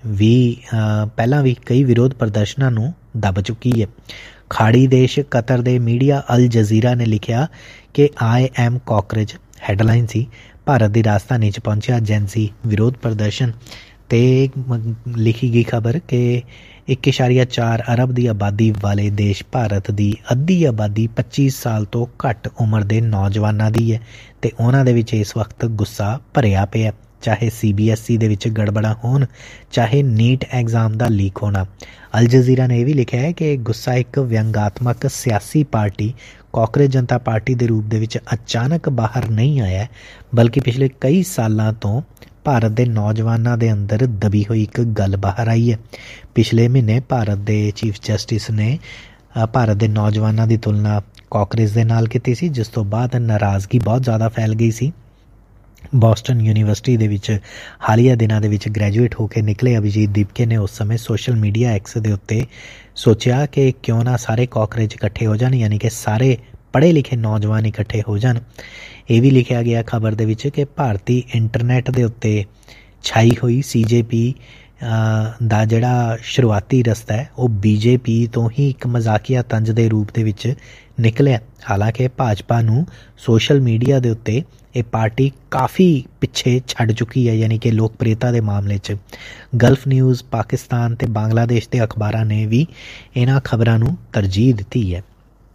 ਵੀ ਪਹਿਲਾਂ ਵੀ ਕਈ ਵਿਰੋਧ ਪ੍ਰਦਰਸ਼ਨਾਂ ਨੂੰ ਦੱਬ ਚੁੱਕੀ ਹੈ। ਖਾੜੀ ਦੇਸ਼ ਕਤਰ ਦੇ ਮੀਡੀਆ ਅਲ ਜਜ਼ੀਰਾ ਨੇ ਲਿਖਿਆ ਕਿ ਆਈ ਐਮ ਕਾਕਰੇਜ ਹੈਡਲਾਈਨ ਸੀ। ਭਾਰਤ ਦੀ ਰਾਜਧਾਨੀ 'ਚ ਪਹੁੰਚਿਆ ਜੈਨਸੀ ਵਿਰੋਧ ਪ੍ਰਦਰਸ਼ਨ ਤੇ ਲਿਖੀ ਗਈ ਖਬਰ ਕਿ 1.4 ਅਰਬ ਦੀ ਆਬਾਦੀ ਵਾਲੇ ਦੇਸ਼ ਭਾਰਤ ਦੀ ਅੱਧੀ ਆਬਾਦੀ 25 ਸਾਲ ਤੋਂ ਘੱਟ ਉਮਰ ਦੇ ਨੌਜਵਾਨਾਂ ਦੀ ਹੈ ਅਤੇ ਉਹਨਾਂ ਦੇ ਵਿੱਚ ਇਸ ਵਕਤ ਗੁੱਸਾ ਭਰਿਆ ਪਿਆ, ਚਾਹੇ CBSE ਦੇ ਵਿੱਚ ਗੜਬੜਾਂ ਹੋਣ, ਚਾਹੇ ਨੀਟ ਐਗਜ਼ਾਮ ਦਾ ਲੀਕ ਹੋਣਾ। ਅਲ ਜਜ਼ੀਰਾ ਨੇ ਇਹ ਵੀ ਲਿਖਿਆ ਹੈ ਕਿ ਗੁੱਸਾ ਇੱਕ ਵਿਅੰਗਾਤਮਕ ਸਿਆਸੀ ਪਾਰਟੀ ਕਾਕਰੇਜ ਜਨਤਾ ਪਾਰਟੀ ਦੇ ਰੂਪ ਦੇ ਵਿੱਚ ਅਚਾਨਕ ਬਾਹਰ ਨਹੀਂ ਆਇਆ, ਬਲਕਿ ਪਿਛਲੇ ਕਈ ਸਾਲਾਂ ਤੋਂ ਭਾਰਤ ਦੇ ਨੌਜਵਾਨਾਂ ਦੇ ਅੰਦਰ ਦਬੀ ਹੋਈ ਇੱਕ ਗੱਲ ਬਾਹਰ ਆਈ ਹੈ। ਪਿਛਲੇ ਮਹੀਨੇ ਭਾਰਤ ਦੇ ਚੀਫ ਜਸਟਿਸ ਨੇ ਭਾਰਤ ਦੇ ਨੌਜਵਾਨਾਂ ਦੀ ਤੁਲਨਾ ਕਾਕਰੇਜ ਦੇ ਨਾਲ ਕੀਤੀ ਸੀ, ਜਿਸ ਤੋਂ ਬਾਅਦ ਨਾਰਾਜ਼ਗੀ ਬਹੁਤ ਜ਼ਿਆਦਾ ਫੈਲ ਗਈ ਸੀ। ਬੋਸਟਨ ਯੂਨੀਵਰਸਿਟੀ ਦੇ ਵਿੱਚ ਹਾਲੀਆ ਦਿਨਾਂ ਦੇ ਵਿੱਚ ਗ੍ਰੈਜੂਏਟ ਹੋ ਕੇ ਨਿਕਲੇ ਅਭਿਜੀਤ ਦੀਪਕੇ ਨੇ ਉਸ ਸਮੇਂ ਸੋਸ਼ਲ ਮੀਡੀਆ ਐਕਸ ਦੇ ਉੱਤੇ ਸੋਚਿਆ ਕਿ ਕਿਉਂ ਨਾ ਸਾਰੇ ਕਾਕਰੇਜ ਇਕੱਠੇ ਹੋ ਜਾਣ, ਯਾਨੀ ਕਿ ਸਾਰੇ ਪੜ੍ਹੇ ਲਿਖੇ ਨੌਜਵਾਨ ਇਕੱਠੇ ਹੋ ਜਾਣ। ਇਹ ਵੀ ਲਿਖਿਆ ਗਿਆ ਖਬਰ ਦੇ ਵਿੱਚ ਕਿ ਭਾਰਤੀ ਇੰਟਰਨੈੱਟ ਦੇ ਉੱਤੇ ਛਾਈ ਹੋਈ CJP ਦਾ ਜਿਹੜਾ ਸ਼ੁਰੂਆਤੀ ਰਸਤਾ ਹੈ ਉਹ BJP ਤੋਂ ਹੀ ਇੱਕ ਮਜ਼ਾਕੀਆ ਤੰਜ ਦੇ ਰੂਪ ਦੇ ਵਿੱਚ ਨਿਕਲਿਆ। ਹਾਲਾਂਕਿ ਭਾਜਪਾ ਨੂੰ ਸੋਸ਼ਲ ਮੀਡੀਆ ਦੇ ਉੱਤੇ ਇਹ ਪਾਰਟੀ ਕਾਫੀ ਪਿੱਛੇ ਛੱਡ ਚੁੱਕੀ ਹੈ, ਯਾਨੀ ਕਿ ਲੋਕਪ੍ਰਿਯਤਾ ਦੇ ਮਾਮਲੇ 'ਚ। ਗਲਫ ਨਿਊਜ਼, ਪਾਕਿਸਤਾਨ ਅਤੇ ਬੰਗਲਾਦੇਸ਼ ਦੇ ਅਖਬਾਰਾਂ ਨੇ ਵੀ ਇਹਨਾਂ ਖਬਰਾਂ ਨੂੰ ਤਰਜੀਹ ਦਿੱਤੀ ਹੈ।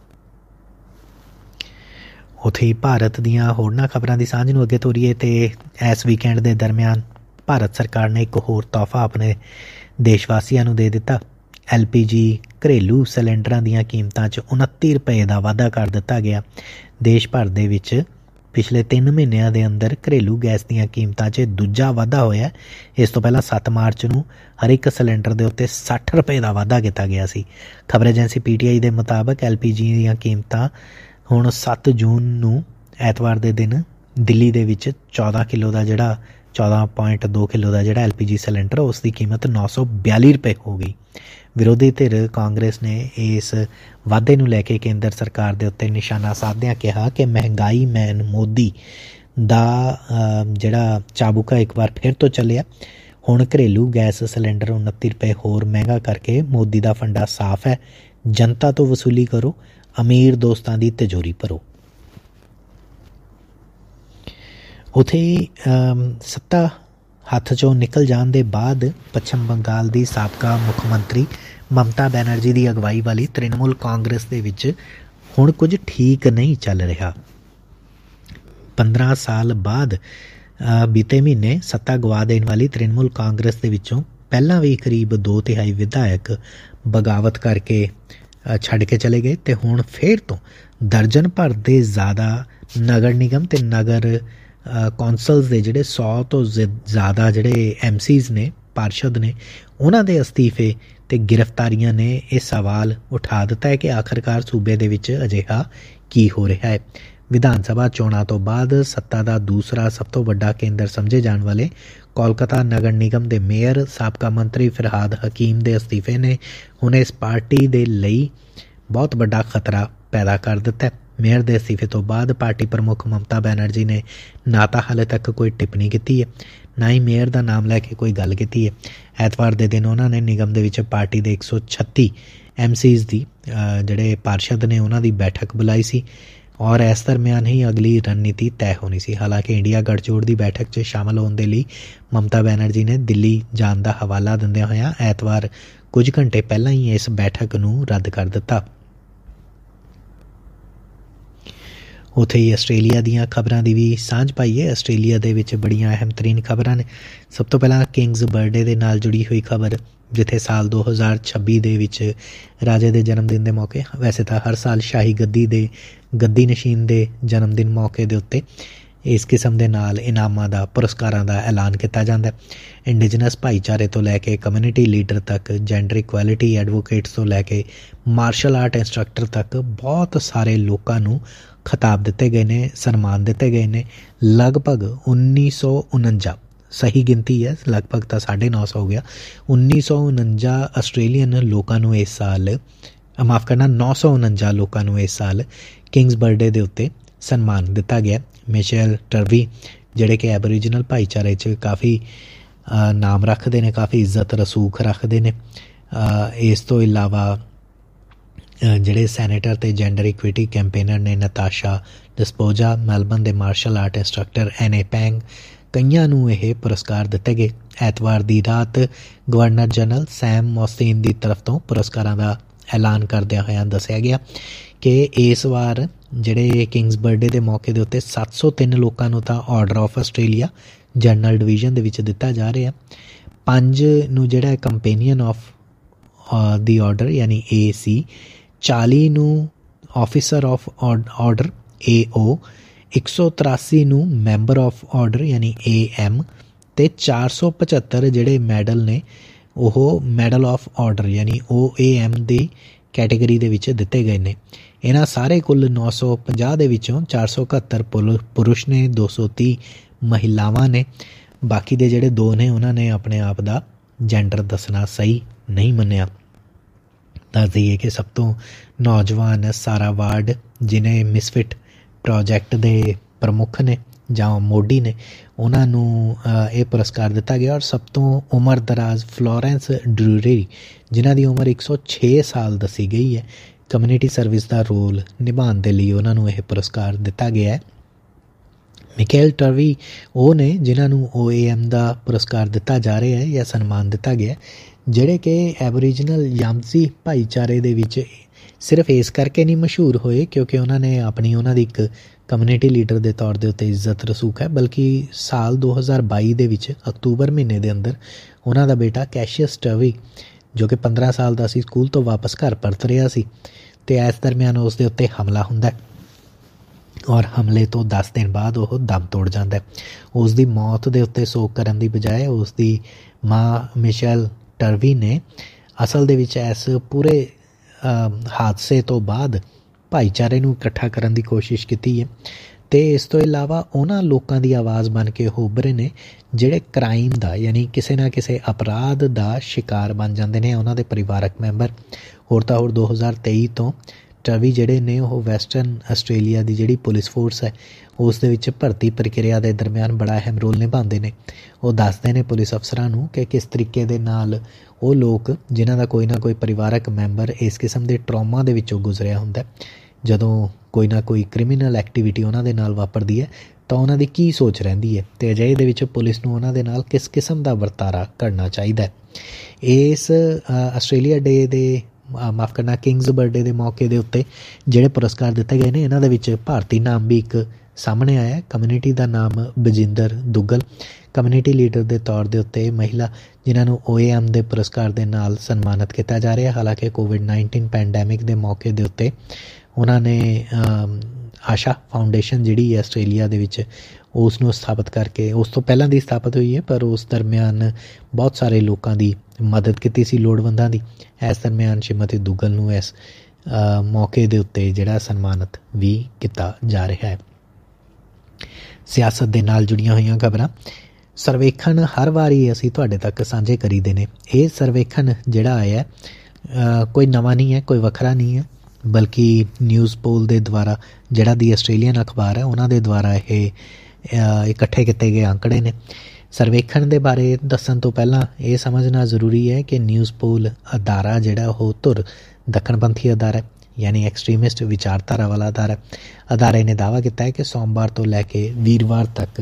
ਉੱਥੇ ਹੀ ਭਾਰਤ ਦੀਆਂ ਹੋਰਨਾਂ ਖਬਰਾਂ ਦੀ ਸਾਂਝ ਨੂੰ ਅੱਗੇ ਤੋਰੀਏ ਤੇ ਇਸ ਵੀਕਐਂਡ ਦੇ ਦਰਮਿਆਨ ਭਾਰਤ ਸਰਕਾਰ ਨੇ ਇੱਕ ਹੋਰ ਤੋਹਫਾ ਆਪਣੇ ਦੇਸ਼ ਵਾਸੀਆਂ ਨੂੰ ਦੇ ਦਿੱਤਾ। LPG ਘਰੇਲੂ ਸਿਲੰਡਰਾਂ ਦੀਆਂ ਕੀਮਤਾਂ 'ਚ 29 ਰੁਪਏ ਦਾ ਵਾਧਾ ਕਰ ਦਿੱਤਾ ਗਿਆ। ਦੇਸ਼ ਭਰ ਦੇ ਵਿੱਚ ਪਿਛਲੇ 3 ਮਹੀਨਿਆਂ ਦੇ ਅੰਦਰ ਘਰੇਲੂ ਗੈਸ ਦੀਆਂ ਕੀਮਤਾਂ 'ਚ ਦੂਜਾ ਵਾਧਾ ਹੋਇਆ। ਇਸ ਤੋਂ ਪਹਿਲਾਂ 7 ਮਾਰਚ ਨੂੰ ਹਰ ਇੱਕ ਸਿਲੰਡਰ ਦੇ ਉੱਤੇ 60 ਰੁਪਏ ਦਾ ਵਾਧਾ ਕੀਤਾ ਗਿਆ ਸੀ। ਖਬਰ ਏਜੰਸੀ PTI ਦੇ ਮੁਤਾਬਕ LPG ਦੀਆਂ ਕੀਮਤਾਂ ਹੁਣ 7 ਜੂਨ ਨੂੰ ਐਤਵਾਰ ਦੇ ਦਿਨ ਦਿੱਲੀ ਦੇ ਵਿੱਚ 14.2 ਕਿਲੋ ਦਾ ਜਿਹੜਾ LPG ਸਿਲੰਡਰ ਉਸ ਦੀ ਕੀਮਤ 942 ਰੁਪਏ ਹੋ ਗਈ। ਵਿਰੋਧੀ ਧਿਰ ਕਾਂਗਰਸ ਨੇ ਇਸ ਵਾਧੇ ਨੂੰ ਲੈ ਕੇ ਕੇਂਦਰ ਸਰਕਾਰ ਦੇ ਉੱਤੇ ਨਿਸ਼ਾਨਾ ਸਾਧਦਿਆਂ ਕਿਹਾ ਕਿ ਮਹਿੰਗਾਈ ਮੈਨ ਮੋਦੀ ਦਾ ਜਿਹੜਾ ਚਾਬੁਕਾ ਇੱਕ ਵਾਰ ਫਿਰ ਤੋਂ ਚੱਲਿਆ। ਹੁਣ ਘਰੇਲੂ ਗੈਸ ਸਿਲੰਡਰ 29 ਰੁਪਏ ਹੋਰ ਮਹਿੰਗਾ ਕਰਕੇ ਮੋਦੀ ਦਾ ਫੰਡਾ ਸਾਫ਼ ਹੈ, ਜਨਤਾ ਤੋਂ ਵਸੂਲੀ ਕਰੋ, ਅਮੀਰ ਦੋਸਤਾਂ ਦੀ ਤਿਜੋਰੀ ਭਰੋ। ਉੱਥੇ ਸੱਤਾ ਹੱਥ 'ਚੋਂ ਨਿਕਲ ਜਾਣ ਦੇ ਬਾਅਦ ਪੱਛਮ ਬੰਗਾਲ ਦੀ ਸਾਬਕਾ ਮੁੱਖ ਮੰਤਰੀ ਮਮਤਾ ਬੈਨਰਜੀ ਦੀ ਅਗਵਾਈ ਵਾਲੀ ਤ੍ਰਿਣਮੂਲ ਕਾਂਗਰਸ ਦੇ ਵਿੱਚ ਹੁਣ ਕੁਝ ਠੀਕ ਨਹੀਂ ਚੱਲ ਰਿਹਾ। 15 ਸਾਲ ਬਾਅਦ ਬੀਤੇ ਮਹੀਨੇ ਸੱਤਾ ਗਵਾ ਦੇਣ ਵਾਲੀ ਤ੍ਰਿਣਮੂਲ ਕਾਂਗਰਸ ਦੇ ਵਿੱਚੋਂ ਪਹਿਲਾਂ ਵੀ ਕਰੀਬ 2/3 ਵਿਧਾਇਕ ਬਗਾਵਤ ਕਰਕੇ ਛੱਡ ਕੇ ਚਲੇ ਗਏ ਅਤੇ ਹੁਣ ਫਿਰ ਤੋਂ ਦਰਜਨ ਭਰ ਦੇ ਜ਼ਿਆਦਾ ਨਗਰ ਨਿਗਮ ਅਤੇ ਨਗਰ ਕੌਂਸਲਸ ਦੇ ਜਿਹੜੇ 100 ਤੋਂ ਜ਼ਿਆਦਾ ਜਿਹੜੇ MCs ਨੇ, ਪਾਰਸ਼ਦ ਨੇ, ਉਹਨਾਂ ਦੇ ਅਸਤੀਫੇ ਅਤੇ ਗ੍ਰਿਫਤਾਰੀਆਂ ਨੇ ਇਹ ਸਵਾਲ ਉਠਾ ਦਿੱਤਾ ਹੈ ਕਿ ਆਖਰਕਾਰ ਸੂਬੇ ਦੇ ਵਿੱਚ ਅਜਿਹਾ ਕੀ ਹੋ ਰਿਹਾ ਹੈ। ਵਿਧਾਨ ਸਭਾ ਚੋਣਾਂ ਤੋਂ ਬਾਅਦ ਸੱਤਾ ਦਾ ਦੂਸਰਾ ਸਭ ਤੋਂ ਵੱਡਾ ਕੇਂਦਰ ਸਮਝੇ ਜਾਣ ਵਾਲੇ ਕੋਲਕਾਤਾ ਨਗਰ ਨਿਗਮ ਦੇ ਮੇਅਰ ਸਾਬਕਾ ਮੰਤਰੀ ਫਿਰਹਾਦ ਹਕੀਮ ਦੇ ਅਸਤੀਫੇ ਨੇ ਹੁਣ ਇਸ ਪਾਰਟੀ ਦੇ ਲਈ ਬਹੁਤ ਵੱਡਾ ਖਤਰਾ ਪੈਦਾ ਕਰ ਦਿੱਤਾ ਹੈ। ਮੇਅਰ ਦੇ ਅਸਤੀਫੇ ਤੋਂ ਬਾਅਦ ਪਾਰਟੀ ਪ੍ਰਮੁੱਖ ਮਮਤਾ ਬੈਨਰਜੀ ਨੇ ਨਾ ਤਾਂ ਹਾਲੇ ਤੱਕ ਕੋਈ ਟਿੱਪਣੀ ਕੀਤੀ ਹੈ, ਨਾ ਹੀ ਮੇਅਰ ਦਾ ਨਾਮ ਲੈ ਕੇ ਕੋਈ ਗੱਲ ਕੀਤੀ ਹੈ। ਐਤਵਾਰ ਦੇ ਦਿਨ ਉਹਨਾਂ ਨੇ ਨਿਗਮ ਦੇ ਵਿੱਚ ਪਾਰਟੀ ਦੇ 136 MCs ਦੀ ਜਿਹੜੇ ਪਾਰਸ਼ਦ ਨੇ ਉਹਨਾਂ ਦੀ ਬੈਠਕ ਬੁਲਾਈ ਸੀ ਔਰ ਇਸ ਦਰਮਿਆਨ ਹੀ ਅਗਲੀ ਰਣਨੀਤੀ ਤੈਅ ਹੋਣੀ ਸੀ। ਹਾਲਾਂਕਿ ਇੰਡੀਆ ਗਠਜੋੜ ਦੀ ਬੈਠਕ 'ਚ ਸ਼ਾਮਲ ਹੋਣ ਦੇ ਲਈ ਮਮਤਾ ਬੈਨਰਜੀ ਨੇ ਦਿੱਲੀ ਜਾਣ ਦਾ ਹਵਾਲਾ ਦਿੰਦਿਆਂ ਹੋਇਆਂ ਐਤਵਾਰ ਕੁਝ ਘੰਟੇ ਪਹਿਲਾਂ ਹੀ ਇਸ ਬੈਠਕ ਨੂੰ ਰੱਦ ਕਰ ਦਿੱਤਾ। ਉੱਥੇ ਹੀ ਆਸਟ੍ਰੇਲੀਆ ਦੀਆਂ ਖਬਰਾਂ ਦੀ ਵੀ ਸਾਂਝ ਪਾਈਏ। ਆਸਟ੍ਰੇਲੀਆ ਦੇ ਵਿੱਚ ਬੜੀਆਂ ਅਹਿਮ ਤਰੀਨ ਖਬਰਾਂ ਨੇ। ਸਭ ਤੋਂ ਪਹਿਲਾਂ ਕਿੰਗਸ ਬਰਥਡੇ ਦੇ ਨਾਲ ਜੁੜੀ ਹੋਈ ਖਬਰ, ਜਿੱਥੇ ਸਾਲ 2026 ਦੇ ਵਿੱਚ ਰਾਜੇ ਦੇ ਜਨਮ ਦਿਨ ਦੇ ਮੌਕੇ, ਵੈਸੇ ਤਾਂ ਹਰ ਸਾਲ ਸ਼ਾਹੀ ਗੱਦੀ ਨਸ਼ੀਨ ਦੇ ਜਨਮ ਦਿਨ ਮੌਕੇ ਦੇ ਉੱਤੇ ਇਸ ਕਿਸਮ ਦੇ ਨਾਲ ਇਨਾਮਾਂ ਦਾ, ਪੁਰਸਕਾਰਾਂ ਦਾ ਐਲਾਨ ਕੀਤਾ ਜਾਂਦਾ। ਇੰਡੀਜਨਸ ਭਾਈਚਾਰੇ ਤੋਂ ਲੈ ਕੇ ਕਮਿਊਨਿਟੀ ਲੀਡਰ ਤੱਕ, ਜੈਂਡਰ ਇਕੁਐਲਿਟੀ ਐਡਵੋਕੇਟਸ ਤੋਂ ਲੈ ਕੇ ਮਾਰਸ਼ਲ ਆਰਟ ਇੰਸਟਰਕਟਰ ਤੱਕ ਬਹੁਤ ਸਾਰੇ ਲੋਕਾਂ ਨੂੰ ਖਿਤਾਬ ਦਿੱਤੇ ਗਏ ਨੇ, ਸਨਮਾਨ ਦਿੱਤੇ ਗਏ ਨੇ। ਲਗਭਗ 1949, ਸਹੀ ਗਿਣਤੀ ਹੈ, ਲਗਭਗ ਤਾਂ 950 ਹੋ ਗਿਆ, 1949 ਆਸਟ੍ਰੇਲੀਅਨ ਲੋਕਾਂ ਨੂੰ ਇਸ ਸਾਲ, ਮਾਫ਼ ਕਰਨਾ, 949 ਲੋਕਾਂ ਨੂੰ ਇਸ ਸਾਲ ਕਿੰਗਸ ਬਰਥਡੇ ਦੇ ਉੱਤੇ ਸਨਮਾਨ ਦਿੱਤਾ ਗਿਆ। ਮਿਸ਼ੇਲ ਟਰਵੀ ਜਿਹੜੇ ਕਿ ਐਬੋਰੀਜਨਲ ਭਾਈਚਾਰੇ 'ਚ ਕਾਫੀ ਨਾਮ ਰੱਖਦੇ ਨੇ, ਕਾਫੀ ਇੱਜ਼ਤ ਰਸੂਖ ਰੱਖਦੇ ਨੇ। ਇਸ ਤੋਂ ਇਲਾਵਾ ਜਿਹੜੇ ਸੈਨੇਟਰ ਅਤੇ ਜੈਂਡਰ ਇਕੁਇਟੀ ਕੈਂਪੇਨਰ ਨੇ ਨਤਾਸ਼ਾ ਡਿਸਪੋਜਾ, ਮੈਲਬਨ ਦੇ ਮਾਰਸ਼ਲ ਆਰਟ ਇੰਸਟਰਕਟਰ ਐਨੇ ਪੈਂਗ, ਕਈਆਂ ਨੂੰ ਇਹ ਪੁਰਸਕਾਰ ਦਿੱਤੇ ਗਏ। ਐਤਵਾਰ ਦੀ ਰਾਤ ਗਵਰਨਰ ਜਨਰਲ ਸੈਮ ਮੌਸਟੀਨ ਦੀ ਤਰਫ ਤੋਂ ਪੁਰਸਕਾਰਾਂ ਦਾ ਐਲਾਨ ਕਰਦਿਆਂ ਹੋਇਆਂ ਦੱਸਿਆ ਗਿਆ ਕਿ ਇਸ ਵਾਰ ਜਿਹੜੇ ਕਿੰਗਸ ਬਰਥਡੇ ਦੇ ਮੌਕੇ ਦੇ ਉੱਤੇ 703 ਲੋਕਾਂ ਨੂੰ ਤਾਂ order of Australia general division ਦੇ ਵਿੱਚ ਦਿੱਤਾ ਜਾ ਰਿਹਾ, 5 ਨੂੰ ਜਿਹੜਾ ਕੰਪੇਨੀਅਨ ਆਫ ਦੀ ਆਰਡਰ ਯਾਨੀ AC, 40 ਨੂੰ ਆਫਿਸਰ ਆਫ ਆਰਡਰ AO, 183 ਨੂੰ ਮੈਂਬਰ ਆਫ ਆਰਡਰ ਯਾਨੀ AM ਅਤੇ 475 ਜਿਹੜੇ ਮੈਡਲ ਨੇ ਉਹ ਮੈਡਲ ਆਫ ਆਰਡਰ ਯਾਨੀ OAM ਦੀ ਕੈਟੇਗਰੀ ਦੇ ਵਿੱਚ ਦਿੱਤੇ ਗਏ ਨੇ। ਇਹਨਾਂ ਸਾਰੇ ਕੁੱਲ 950 ਦੇ ਵਿੱਚੋਂ 471 ਪੁਰਸ਼ ਨੇ, 230 ਮਹਿਲਾਵਾਂ ਨੇ। ਬਾਕੀ ਦੇ ਜਿਹੜੇ 2 ਨੇ ਉਹਨਾਂ ਨੇ ਆਪਣੇ ਆਪ ਦਾ ਜੈਂਡਰ ਦੱਸਣਾ ਸਹੀ ਨਹੀਂ ਮੰਨਿਆ। ਦੱਸ ਦਈਏ ਕਿ ਸਭ ਤੋਂ ਨੌਜਵਾਨ ਸਾਰਾ ਵਾਰਡ, ਜਿਹਨੇ ਮਿਸਫਿਟ ਪ੍ਰੋਜੈਕਟ ਦੇ ਪ੍ਰਮੁੱਖ ਨੇ ਜਾਂ ਮੋਢੀ ਨੇ, ਉਹਨਾਂ ਨੂੰ ਇਹ ਪੁਰਸਕਾਰ ਦਿੱਤਾ ਗਿਆ। ਔਰ ਸਭ ਤੋਂ ਉਮਰ ਦਰਾਜ਼ ਫਲੋਰੈਂਸ ਡਰੂਰੀ, ਜਿਨ੍ਹਾਂ ਦੀ ਉਮਰ 106 ਸਾਲ ਦੱਸੀ ਗਈ ਹੈ, ਕਮਿਊਨਿਟੀ ਸਰਵਿਸ ਦਾ ਰੋਲ ਨਿਭਾਉਣ ਦੇ ਲਈ ਉਹਨਾਂ ਨੂੰ ਇਹ ਪੁਰਸਕਾਰ ਦਿੱਤਾ ਗਿਆ ਹੈ। ਮਿਕੇਲ ਟਰਵੀ ਉਹ ਨੇ ਜਿਨ੍ਹਾਂ ਨੂੰ OAM ਦਾ ਪੁਰਸਕਾਰ ਦਿੱਤਾ ਜਾ ਰਿਹਾ ਹੈ ਜਾਂ ਸਨਮਾਨ ਦਿੱਤਾ ਗਿਆ, ਜਿਹੜੇ ਕਿ ਐਬੋਰੀਜਨਲ ਯਾਮਸੀ ਭਾਈਚਾਰੇ ਦੇ ਵਿੱਚ ਸਿਰਫ ਇਸ ਕਰਕੇ ਨਹੀਂ ਮਸ਼ਹੂਰ ਹੋਏ ਕਿਉਂਕਿ ਉਹਨਾਂ ਨੇ ਉਹਨਾਂ ਦੀ ਇੱਕ ਕਮਿਊਨਿਟੀ ਲੀਡਰ ਦੇ ਤੌਰ ਦੇ ਉੱਤੇ ਇੱਜ਼ਤ ਰਸੂਖ ਹੈ, ਬਲਕਿ ਸਾਲ 2022 ਦੇ ਵਿੱਚ ਅਕਤੂਬਰ ਮਹੀਨੇ ਦੇ ਅੰਦਰ ਉਹਨਾਂ ਦਾ ਬੇਟਾ ਕੈਸ਼ੀਅਸ ਟਰਵੀ, ਜੋ ਕਿ 15 ਸਾਲ ਦਾ ਸੀ, ਸਕੂਲ ਤੋਂ ਵਾਪਸ ਘਰ ਪਰਤ ਰਿਹਾ ਸੀ ਅਤੇ ਇਸ ਦਰਮਿਆਨ ਉਸ ਦੇ ਉੱਤੇ ਹਮਲਾ ਹੁੰਦਾ ਔਰ ਹਮਲੇ ਤੋਂ 10 ਦਿਨ ਬਾਅਦ ਉਹ ਦਮ ਤੋੜ ਜਾਂਦਾ। ਉਸ ਦੀ ਮੌਤ ਦੇ ਉੱਤੇ ਸੋਗ ਕਰਨ ਦੀ ਬਜਾਏ ਉਸ ਦੀ ਮਾਂ ਮਿਸ਼ੈਲ ਟਰਵੀ ਨੇ ਅਸਲ ਦੇ ਵਿੱਚ ਇਸ ਪੂਰੇ ਹਾਦਸੇ ਤੋਂ ਬਾਅਦ ਭਾਈਚਾਰੇ ਨੂੰ ਇਕੱਠਾ ਕਰਨ ਦੀ ਕੋਸ਼ਿਸ਼ ਕੀਤੀ ਹੈ ਅਤੇ ਇਸ ਤੋਂ ਇਲਾਵਾ ਉਹਨਾਂ ਲੋਕਾਂ ਦੀ ਆਵਾਜ਼ ਬਣ ਕੇ ਉਹ ਉੱਭਰੇ ਨੇ ਜਿਹੜੇ ਕ੍ਰਾਈਮ ਦਾ ਯਾਨੀ ਕਿਸੇ ਨਾ ਕਿਸੇ ਅਪਰਾਧ ਦਾ ਸ਼ਿਕਾਰ ਬਣ ਜਾਂਦੇ ਨੇ, ਉਹਨਾਂ ਦੇ ਪਰਿਵਾਰਕ ਮੈਂਬਰ। ਹੋਰ ਤਾਂ ਹੋਰ 2023 ਤੋਂ ਟਰਵੀ ਜਿਹੜੇ ਨੇ ਉਹ ਵੈਸਟਰਨ ਆਸਟ੍ਰੇਲੀਆ ਦੀ ਜਿਹੜੀ ਪੁਲਿਸ ਫੋਰਸ ਹੈ ਉਸ ਦੇ ਵਿੱਚ ਭਰਤੀ ਪ੍ਰਕਿਰਿਆ ਦੇ ਦਰਮਿਆਨ ਬੜਾ ਅਹਿਮ ਰੋਲ ਨਿਭਾਉਂਦੇ ਨੇ। ਉਹ ਦੱਸਦੇ ਨੇ ਪੁਲਿਸ ਅਫਸਰਾਂ ਨੂੰ ਕਿ ਕਿਸ ਤਰੀਕੇ ਦੇ ਨਾਲ ਉਹ ਲੋਕ ਜਿਨ੍ਹਾਂ ਦਾ ਕੋਈ ਨਾ ਕੋਈ ਪਰਿਵਾਰਕ ਮੈਂਬਰ ਇਸ ਕਿਸਮ ਦੇ ਟਰੋਮਾ ਦੇ ਵਿੱਚੋਂ ਗੁਜ਼ਰਿਆ ਹੁੰਦਾ, ਜਦੋਂ ਕੋਈ ਨਾ ਕੋਈ ਕ੍ਰਿਮੀਨਲ ਐਕਟੀਵਿਟੀ ਉਹਨਾਂ ਦੇ ਨਾਲ ਵਾਪਰਦੀ ਹੈ ਤਾਂ ਉਹਨਾਂ ਦੀ ਕੀ ਸੋਚ ਰਹਿੰਦੀ ਹੈ ਅਤੇ ਅਜਿਹੇ ਦੇ ਵਿੱਚ ਪੁਲਿਸ ਨੂੰ ਉਹਨਾਂ ਦੇ ਨਾਲ ਕਿਸ ਕਿਸਮ ਦਾ ਵਰਤਾਰਾ ਕਰਨਾ ਚਾਹੀਦਾ ਹੈ। ਇਸ ਆਸਟ੍ਰੇਲੀਆ ਡੇ ਦੇ ਮਾਫ ਕਰਨਾ ਕਿੰਗਸ ਬਰਥਡੇ ਦੇ ਮੌਕੇ ਦੇ ਉੱਤੇ ਜਿਹੜੇ ਪੁਰਸਕਾਰ ਦਿੱਤੇ ਗਏ ਨੇ ਇਹਨਾਂ ਦੇ ਵਿੱਚ ਭਾਰਤੀ ਨਾਮ ਵੀ ਇੱਕ ਸਾਹਮਣੇ ਆਇਆ। ਕਮਿਊਨਿਟੀ ਦਾ ਨਾਮ ਬਜਿੰਦਰ ਦੁੱਗਲ, ਕਮਿਊਨਿਟੀ ਲੀਡਰ ਦੇ ਤੌਰ ਦੇ ਉੱਤੇ ਮਹਿਲਾ ਜਿਨ੍ਹਾਂ ਨੂੰ OAM ਦੇ ਪੁਰਸਕਾਰ ਦੇ ਨਾਲ ਸਨਮਾਨਿਤ ਕੀਤਾ ਜਾ ਰਿਹਾ। ਹਾਲਾਂਕਿ ਕੋਵਿਡ-19 ਪੈਂਡੈਮਿਕ ਦੇ ਮੌਕੇ ਦੇ ਉੱਤੇ ਉਹਨਾਂ ਨੇ ਆਸ਼ਾ ਫਾਊਂਡੇਸ਼ਨ ਜਿਹੜੀ ਹੈ ਆਸਟ੍ਰੇਲੀਆ ਦੇ ਵਿੱਚ ਉਸ ਨੂੰ ਸਥਾਪਿਤ ਕਰਕੇ, ਉਸ ਤੋਂ ਪਹਿਲਾਂ ਦੀ ਸਥਾਪਿਤ ਹੋਈ ਹੈ ਪਰ ਉਸ ਦਰਮਿਆਨ ਬਹੁਤ ਸਾਰੇ ਲੋਕਾਂ ਦੀ ਮਦਦ ਕੀਤੀ ਸੀ, ਲੋੜਵੰਦਾਂ ਦੀ। ਇਸ ਦਰਮਿਆਨ ਸ਼੍ਰੀਮਤੀ ਦੁੱਗਲ ਨੂੰ ਇਸ ਮੌਕੇ ਦੇ ਉੱਤੇ ਜਿਹੜਾ ਸਨਮਾਨਿਤ ਵੀ ਕੀਤਾ ਜਾ ਰਿਹਾ ਹੈ। ਸਿਆਸਤ ਦੇ ਨਾਲ ਜੁੜੀਆਂ ਹੋਈਆਂ ਖਬਰਾਂ। ਸਰਵੇਖਣ ਹਰ ਵਾਰੀ ਅਸੀਂ ਤੁਹਾਡੇ ਤੱਕ ਸਾਂਝੇ ਕਰੀਦੇ ਨੇ। ਇਹ ਸਰਵੇਖਣ ਜਿਹੜਾ ਆਇਆ ਕੋਈ ਨਵਾਂ ਨਹੀਂ ਹੈ, ਕੋਈ ਵੱਖਰਾ ਨਹੀਂ ਹੈ, ਬਲਕਿ ਨਿਊਜ਼ ਪੋਲ ਦੇ ਦੁਆਰਾ ਜਿਹੜਾ ਦੀ ਆਸਟ੍ਰੇਲੀਅਨ ਅਖਬਾਰ ਹੈ ਉਹਨਾਂ ਦੇ ਦੁਆਰਾ ਇਹ ਇਕੱਠੇ ਕੀਤੇ ਗਏ ਅੰਕੜੇ ਨੇ। ਸਰਵੇਖਣ ਦੇ ਬਾਰੇ ਦੱਸਣ ਤੋਂ ਪਹਿਲਾਂ ਇਹ ਸਮਝਣਾ ਜ਼ਰੂਰੀ ਹੈ ਕਿ ਨਿਊਜ਼ ਪੋਲ ਅਦਾਰਾ ਜਿਹੜਾ ਉਹ ਧੁਰ ਦੱਖਣਪੰਥੀ ਅਦਾਰਾ ਹੈ, ਯਾਨੀ ਐਕਸਟ੍ਰੀਮਿਸਟ ਵਿਚਾਰਧਾਰਾ ਵਾਲਾ ਅਦਾਰਾ। ਅਦਾਰੇ ਨੇ ਦਾਅਵਾ ਕੀਤਾ ਹੈ ਕਿ ਸੋਮਵਾਰ ਤੋਂ ਲੈ ਕੇ ਵੀਰਵਾਰ ਤੱਕ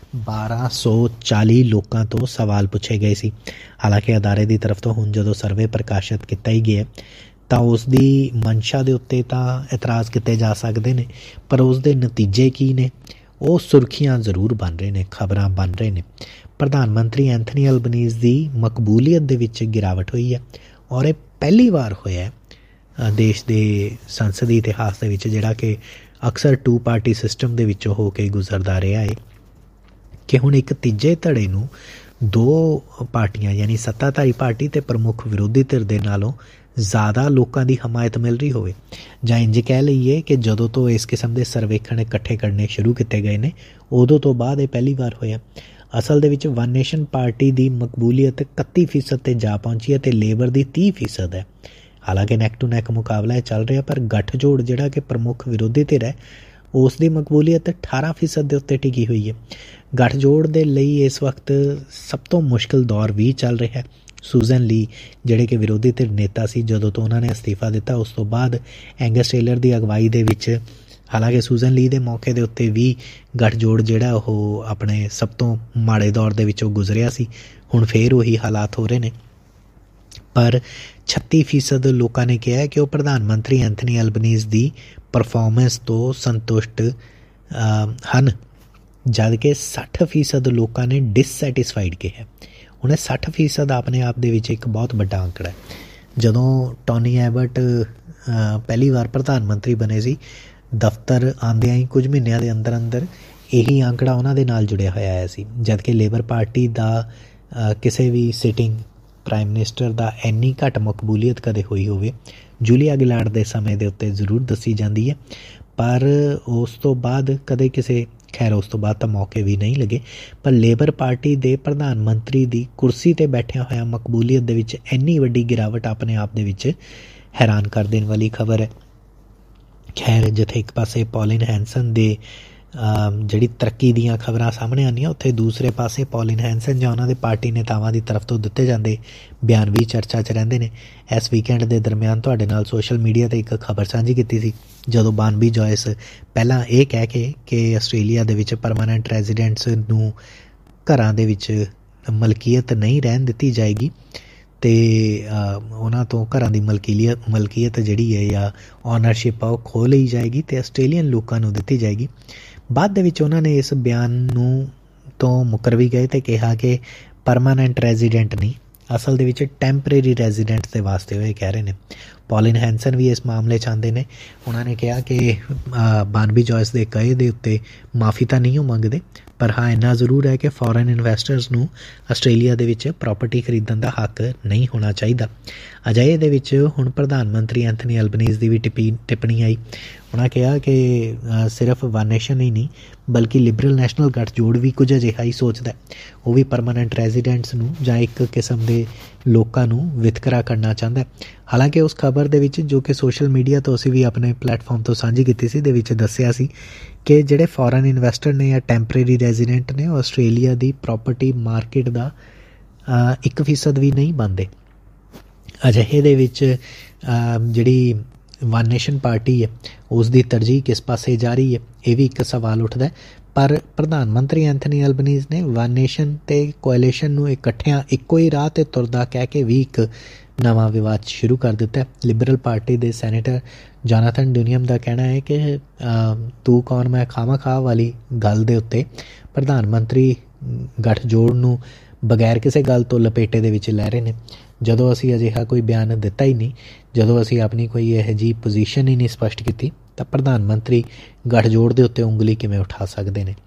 1240 ਲੋਕਾਂ ਤੋਂ ਸਵਾਲ ਪੁੱਛੇ ਗਏ ਸੀ। ਹਾਲਾਂਕਿ ਅਦਾਰੇ ਦੀ ਤਰਫ ਤੋਂ ਹੁਣ ਜਦੋਂ ਸਰਵੇ ਪ੍ਰਕਾਸ਼ਿਤ ਕੀਤਾ ਹੀ ਗਿਆ ਤਾਂ ਉਸ ਦੀ ਮਨਸ਼ਾ ਦੇ ਉੱਤੇ ਤਾਂ ਇਤਰਾਜ਼ ਕੀਤੇ ਜਾ ਸਕਦੇ ਨੇ, ਪਰ ਉਸ ਦੇ ਨਤੀਜੇ ਕੀ ਨੇ ਉਹ ਸੁਰਖੀਆਂ ਜ਼ਰੂਰ ਬਣ ਰਹੇ ਨੇ, ਖਬਰਾਂ ਬਣ ਰਹੇ ਨੇ। ਪ੍ਰਧਾਨ ਮੰਤਰੀ ਐਂਥਨੀ ਅਲਬਨੀਜ਼ ਦੀ ਮਕਬੂਲੀਅਤ ਦੇ ਵਿੱਚ ਗਿਰਾਵਟ ਹੋਈ ਹੈ ਔਰ ਇਹ ਪਹਿਲੀ ਵਾਰ ਹੋਇਆ ਦੇਸ਼ ਦੇ ਸੰਸਦੀ ਇਤਿਹਾਸ ਦੇ ਵਿੱਚ ਜਿਹੜਾ ਕਿ ਅਕਸਰ 2 ਪਾਰਟੀ ਸਿਸਟਮ ਦੇ ਵਿੱਚੋਂ ਹੋ ਕੇ ਗੁਜ਼ਰਦਾ ਰਿਹਾ ਹੈ ਕਿ ਹੁਣ ਇੱਕ ਤੀਜੇ ਧੜੇ ਨੂੰ 2 ਪਾਰਟੀਆਂ ਯਾਨੀ ਸੱਤਾਧਾਰੀ ਪਾਰਟੀ ਅਤੇ ਪ੍ਰਮੁੱਖ ਵਿਰੋਧੀ ਧਿਰ ਦੇ ਨਾਲੋਂ ਜ਼ਿਆਦਾ ਲੋਕਾਂ ਦੀ ਹਮਾਇਤ ਮਿਲ ਰਹੀ ਹੋਵੇ। ਜਾਂ ਇੰਝ ਕਹਿ ਲਈਏ ਕਿ ਜਦੋਂ ਤੋਂ ਇਸ ਕਿਸਮ ਦੇ ਸਰਵੇਖਣ ਇਕੱਠੇ ਕਰਨੇ ਸ਼ੁਰੂ ਕੀਤੇ ਗਏ ਨੇ ਉਦੋਂ ਤੋਂ ਬਾਅਦ ਇਹ ਪਹਿਲੀ ਵਾਰ ਹੋਇਆ। ਅਸਲ ਦੇ ਵਿੱਚ ਵਨ ਨੇਸ਼ਨ ਪਾਰਟੀ ਦੀ ਮਕਬੂਲੀਅਤ 31% 'ਤੇ ਜਾ ਪਹੁੰਚੀ ਹੈ ਅਤੇ ਲੇਬਰ ਦੀ 30% ਹੈ। ਹਾਲਾਂਕਿ ਨੈਕ ਟੂ ਨੈਕ ਮੁਕਾਬਲਾ ਚੱਲ ਰਿਹਾ, ਪਰ ਗੱਠਜੋੜ ਜਿਹੜਾ ਕਿ ਪ੍ਰਮੁੱਖ ਵਿਰੋਧੀ ਧਿਰ ਹੈ ਉਸ ਦੀ ਮਕਬੂਲੀਅਤ 18% ਦੇ ਉੱਤੇ ਟਿਕੀ ਹੋਈ ਹੈ। ਗੱਠਜੋੜ ਦੇ ਲਈ ਇਸ ਵਕਤ ਸਭ ਤੋਂ ਮੁਸ਼ਕਿਲ ਦੌਰ ਵੀ ਚੱਲ ਰਿਹਾ ਹੈ। ਸੂਜ਼ਨ ਲੀ ਜਿਹੜੇ ਕਿ ਵਿਰੋਧੀ ਧਿਰ ਨੇਤਾ ਸੀ, ਜਦੋਂ ਤੋਂ ਉਹਨਾਂ ਨੇ ਅਸਤੀਫਾ ਦਿੱਤਾ ਉਸ ਤੋਂ ਬਾਅਦ ਐਂਗਸ ਟੇਲਰ ਦੀ ਅਗਵਾਈ ਦੇ ਵਿੱਚ, ਹਾਲਾਂਕਿ ਸੂਜ਼ਨ ਲੀ ਦੇ ਮੌਕੇ ਦੇ ਉੱਤੇ ਵੀ ਗੱਠਜੋੜ ਜਿਹੜਾ ਉਹ ਆਪਣੇ ਸਭ ਤੋਂ ਮਾੜੇ ਦੌਰ ਦੇ ਵਿੱਚੋਂ ਗੁਜ਼ਰਿਆ ਸੀ। ਹੁਣ ਫੇਰ ਉਹੀ ਹਾਲਾਤ ਹੋ ਰਹੇ ਨੇ, ਪਰ 36% ਲੋਕਾਂ ਨੇ ਕਿਹਾ ਕਿ ਉਹ ਪ੍ਰਧਾਨ ਮੰਤਰੀ ਐਂਥਨੀ ਐਲਬਨੀਜ਼ ਦੀ ਪਰਫਾਰਮੈਂਸ ਤੋਂ ਸੰਤੁਸ਼ਟ ਹਨ, ਜਦ ਕਿ 60% ਲੋਕਾਂ ਨੇ ਡਿਸਸੈਟਿਸਫਾਈਡ ਕਿਹਾ। ਹੁਣ 60% ਆਪਣੇ ਆਪ ਦੇ ਵਿੱਚ ਇੱਕ ਬਹੁਤ ਵੱਡਾ ਅੰਕੜਾ ਹੈ। ਜਦੋਂ ਟੋਨੀ ਐਬਟ ਪਹਿਲੀ ਵਾਰ ਪ੍ਰਧਾਨ ਮੰਤਰੀ ਬਣੇ ਸੀ, ਦਫ਼ਤਰ ਆਉਂਦਿਆਂ ਹੀ ਕੁਝ ਮਹੀਨਿਆਂ ਦੇ ਅੰਦਰ ਅੰਦਰ ਇਹੀ ਅੰਕੜਾ ਉਹਨਾਂ ਦੇ ਨਾਲ ਜੁੜਿਆ ਹੋਇਆ ਆਇਆ ਸੀ, ਜਦ ਕਿ ਲੇਬਰ ਪਾਰਟੀ ਦਾ ਕਿਸੇ ਵੀ ਸਿਟਿੰਗ ਪ੍ਰਾਈਮ ਮਿਨਿਸਟਰ ਦਾ ਇੰਨੀ ਘੱਟ ਮਕਬੂਲੀਅਤ ਕਦੇ ਹੋਈ ਹੋਵੇ ਜੂਲੀਆ ਗਿਲਾਰਡ ਦੇ ਸਮੇਂ ਦੇ ਉੱਤੇ ਜ਼ਰੂਰ ਦੱਸੀ ਜਾਂਦੀ ਹੈ, ਪਰ ਉਸ ਤੋਂ ਬਾਅਦ ਕਦੇ ਕਿਸੇ, ਖੈਰ ਉਸ ਤੋਂ ਬਾਅਦ ਤਾਂ ਮੌਕੇ ਵੀ ਨਹੀਂ ਲੱਗੇ, ਪਰ ਲੇਬਰ ਪਾਰਟੀ ਦੇ ਪ੍ਰਧਾਨ ਮੰਤਰੀ ਦੀ ਕੁਰਸੀ 'ਤੇ ਬੈਠਿਆ ਹੋਇਆ ਮਕਬੂਲੀਅਤ ਦੇ ਵਿੱਚ ਇੰਨੀ ਵੱਡੀ ਗਿਰਾਵਟ ਆਪਣੇ ਆਪ ਦੇ ਵਿੱਚ ਹੈਰਾਨ ਕਰ ਦੇਣ ਵਾਲੀ ਖਬਰ ਹੈ। ਖੈਰ, ਜਿੱਥੇ ਇੱਕ ਪਾਸੇ ਪੌਲਿਨ ਹੈਂਸਨ ਦੇ ਜਿਹੜੀ ਤਰੱਕੀ ਦੀਆਂ ਖਬਰਾਂ ਸਾਹਮਣੇ ਆਉਂਦੀਆਂ, ਉੱਥੇ ਦੂਸਰੇ ਪਾਸੇ ਪੌਲਿਨ ਹੈਂਸਨ ਜਾਂ ਉਹਨਾਂ ਦੇ ਪਾਰਟੀ ਨੇਤਾਵਾਂ ਦੀ ਤਰਫ ਤੋਂ ਦਿੱਤੇ ਜਾਂਦੇ ਬਿਆਨ ਵੀ ਚਰਚਾ 'ਚ ਰਹਿੰਦੇ ਨੇ। ਇਸ ਵੀਕਐਂਡ ਦੇ ਦਰਮਿਆਨ ਤੁਹਾਡੇ ਨਾਲ ਸੋਸ਼ਲ ਮੀਡੀਆ 'ਤੇ ਇੱਕ ਖਬਰ ਸਾਂਝੀ ਕੀਤੀ ਸੀ, ਜਦੋਂ ਬਾਨਬੀ ਜੋਇਸ ਪਹਿਲਾਂ ਇਹ ਕਹਿ ਕੇ ਕਿ ਆਸਟ੍ਰੇਲੀਆ ਦੇ ਵਿੱਚ ਪਰਮਾਨੈਂਟ ਰੈਜ਼ੀਡੈਂਟਸ ਨੂੰ ਘਰਾਂ ਦੇ ਵਿੱਚ ਮਲਕੀਅਤ ਨਹੀਂ ਰਹਿਣ ਦਿੱਤੀ ਜਾਏਗੀ ਅਤੇ ਉਹਨਾਂ ਤੋਂ ਘਰਾਂ ਦੀ ਮਲਕੀਅਤ ਜਿਹੜੀ ਹੈ ਜਾਂ ਓਨਰਸ਼ਿਪ ਆ ਉਹ ਖੋਹ ਲਈ ਜਾਏਗੀ ਅਤੇ ਆਸਟ੍ਰੇਲੀਅਨ ਲੋਕਾਂ ਨੂੰ ਦਿੱਤੀ ਜਾਏਗੀ। ਬਾਅਦ ਦੇ ਵਿੱਚ ਉਹਨਾਂ ਨੇ ਇਸ ਬਿਆਨ ਨੂੰ ਤੋਂ ਮੁੱਕਰ ਵੀ ਗਏ ਅਤੇ ਕਿਹਾ ਕਿ ਪਰਮਾਨੈਂਟ ਰੈਜ਼ੀਡੈਂਟ ਨਹੀਂ, ਅਸਲ ਦੇ ਵਿੱਚ ਟੈਂਪਰੇਰੀ ਰੈਜ਼ੀਡੈਂਟ ਦੇ ਵਾਸਤੇ ਉਹ ਇਹ ਕਹਿ ਰਹੇ ਨੇ। ਪੌਲਿਨ ਹੈਂਸਨ ਵੀ ਇਸ ਮਾਮਲੇ 'ਚ ਆਉਂਦੇ ਨੇ। ਉਹਨਾਂ ਨੇ ਕਿਹਾ ਕਿ ਬਾਨਬੀ ਜੋਇਸ ਦੇ ਕਹੇ ਦੇ ਉੱਤੇ ਮਾਫੀ ਤਾਂ ਨਹੀਂ ਉਹ ਮੰਗਦੇ, ਪਰ ਹਾਂ ਇੰਨਾ ਜ਼ਰੂਰ ਹੈ ਕਿ ਫੋਰਨ ਇਨਵੈਸਟਰਸ ਨੂੰ ਆਸਟ੍ਰੇਲੀਆ ਦੇ ਵਿੱਚ ਪ੍ਰਾਪਰਟੀ ਖਰੀਦਣ ਦਾ ਹੱਕ ਨਹੀਂ ਹੋਣਾ ਚਾਹੀਦਾ। ਅਜਿਹੇ ਦੇ ਵਿੱਚ ਹੁਣ ਪ੍ਰਧਾਨ ਮੰਤਰੀ ਐਂਥਨੀ ਐਲਬਨੀਜ਼ ਦੀ ਵੀ ਟਿੱਪਣੀ ਆਈ। ਉਹਨਾਂ ਕਿਹਾ ਕਿ ਸਿਰਫ ਵਨ ਨੇਸ਼ਨ ਹੀ ਨਹੀਂ, ਬਲਕਿ ਲਿਬਰਲ ਨੈਸ਼ਨਲ ਗੱਠਜੋੜ ਵੀ ਕੁਝ ਅਜਿਹਾ ਹੀ ਸੋਚਦਾ। ਉਹ ਵੀ ਪਰਮਾਨੈਂਟ ਰੈਜ਼ੀਡੈਂਟਸ ਨੂੰ ਜਾਂ ਇੱਕ ਕਿਸਮ ਦੇ ਲੋਕਾਂ ਨੂੰ ਵਿਤਕਰਾ ਕਰਨਾ ਚਾਹੁੰਦਾ। ਹਾਲਾਂਕਿ ਉਸ ਖਬਰ ਦੇ ਵਿੱਚ, ਜੋ ਕਿ ਸੋਸ਼ਲ ਮੀਡੀਆ ਤੋਂ ਅਸੀਂ ਵੀ ਆਪਣੇ ਪਲੇਟਫਾਰਮ ਤੋਂ ਸਾਂਝੀ ਕੀਤੀ ਸੀ, ਦੇ ਵਿੱਚ ਦੱਸਿਆ ਸੀ ਕਿ ਜਿਹੜੇ ਫੋਰਨ ਇਨਵੈਸਟਰ ਨੇ ਜਾਂ ਟੈਂਪਰੇਰੀ ਰੈਜ਼ੀਡੈਂਟ ਨੇ ਉਹ ਆਸਟ੍ਰੇਲੀਆ ਦੀ ਪ੍ਰੋਪਰਟੀ ਮਾਰਕੀਟ ਦਾ 1% ਵੀ ਨਹੀਂ ਬਣਦੇ। ਅਜਿਹੇ ਦੇ ਵਿੱਚ ਜਿਹੜੀ ਵਨ ਨੇਸ਼ਨ ਪਾਰਟੀ ਹੈ ਉਸ ਦੀ ਤਰਜੀਹ ਕਿਸ ਪਾਸੇ ਜਾ ਰਹੀ ਹੈ, ਇਹ ਵੀ ਇੱਕ ਸਵਾਲ ਉੱਠਦਾ। ਪਰ ਪ੍ਰਧਾਨ ਮੰਤਰੀ ਐਂਥਨੀ ਐਲਬਨੀਜ਼ ਨੇ ਵਨ ਨੇਸ਼ਨ ਅਤੇ ਕੋਐਲੀਸ਼ਨ ਨੂੰ ਇਕੱਠਿਆਂ ਇੱਕੋ ਹੀ ਰਾਹ 'ਤੇ ਤੁਰਦਾ ਕਹਿ ਕੇ ਵੀ ਇੱਕ ਨਵਾਂ ਵਿਵਾਦ ਸ਼ੁਰੂ ਕਰ ਦਿੱਤਾ। ਲਿਬਰਲ ਪਾਰਟੀ ਦੇ ਸੈਨੇਟਰ ਜੋਨਾਥਨ ਡੂਨੀਅਮ ਦਾ ਕਹਿਣਾ ਹੈ ਕਿ ਤੂੰ ਕੌਣ ਮੈਂ ਖਾਹ ਵਾਲੀ ਗੱਲ ਦੇ ਉੱਤੇ ਪ੍ਰਧਾਨ ਮੰਤਰੀ ਗੱਠਜੋੜ ਨੂੰ ਬਗੈਰ ਕਿਸੇ ਗੱਲ ਤੋਂ ਲਪੇਟੇ ਦੇ ਵਿੱਚ ਲੈ ਰਹੇ ਨੇ। ਜਦੋਂ ਅਸੀਂ ਅਜਿਹਾ ਕੋਈ ਬਿਆਨ ਦਿੱਤਾ ਹੀ ਨਹੀਂ, ਜਦੋਂ ਅਸੀਂ ਆਪਣੀ ਕੋਈ ਇਹੋ ਜਿਹੀ ਪੋਜੀਸ਼ਨ ਹੀ ਨਹੀਂ ਸਪਸ਼ਟ ਕੀਤੀ, ਤਾਂ ਪ੍ਰਧਾਨ ਮੰਤਰੀ ਗੱਠਜੋੜ ਦੇ ਉੱਤੇ ਉਂਗਲੀ ਕਿਵੇਂ ਉਠਾ ਸਕਦੇ ਨੇ।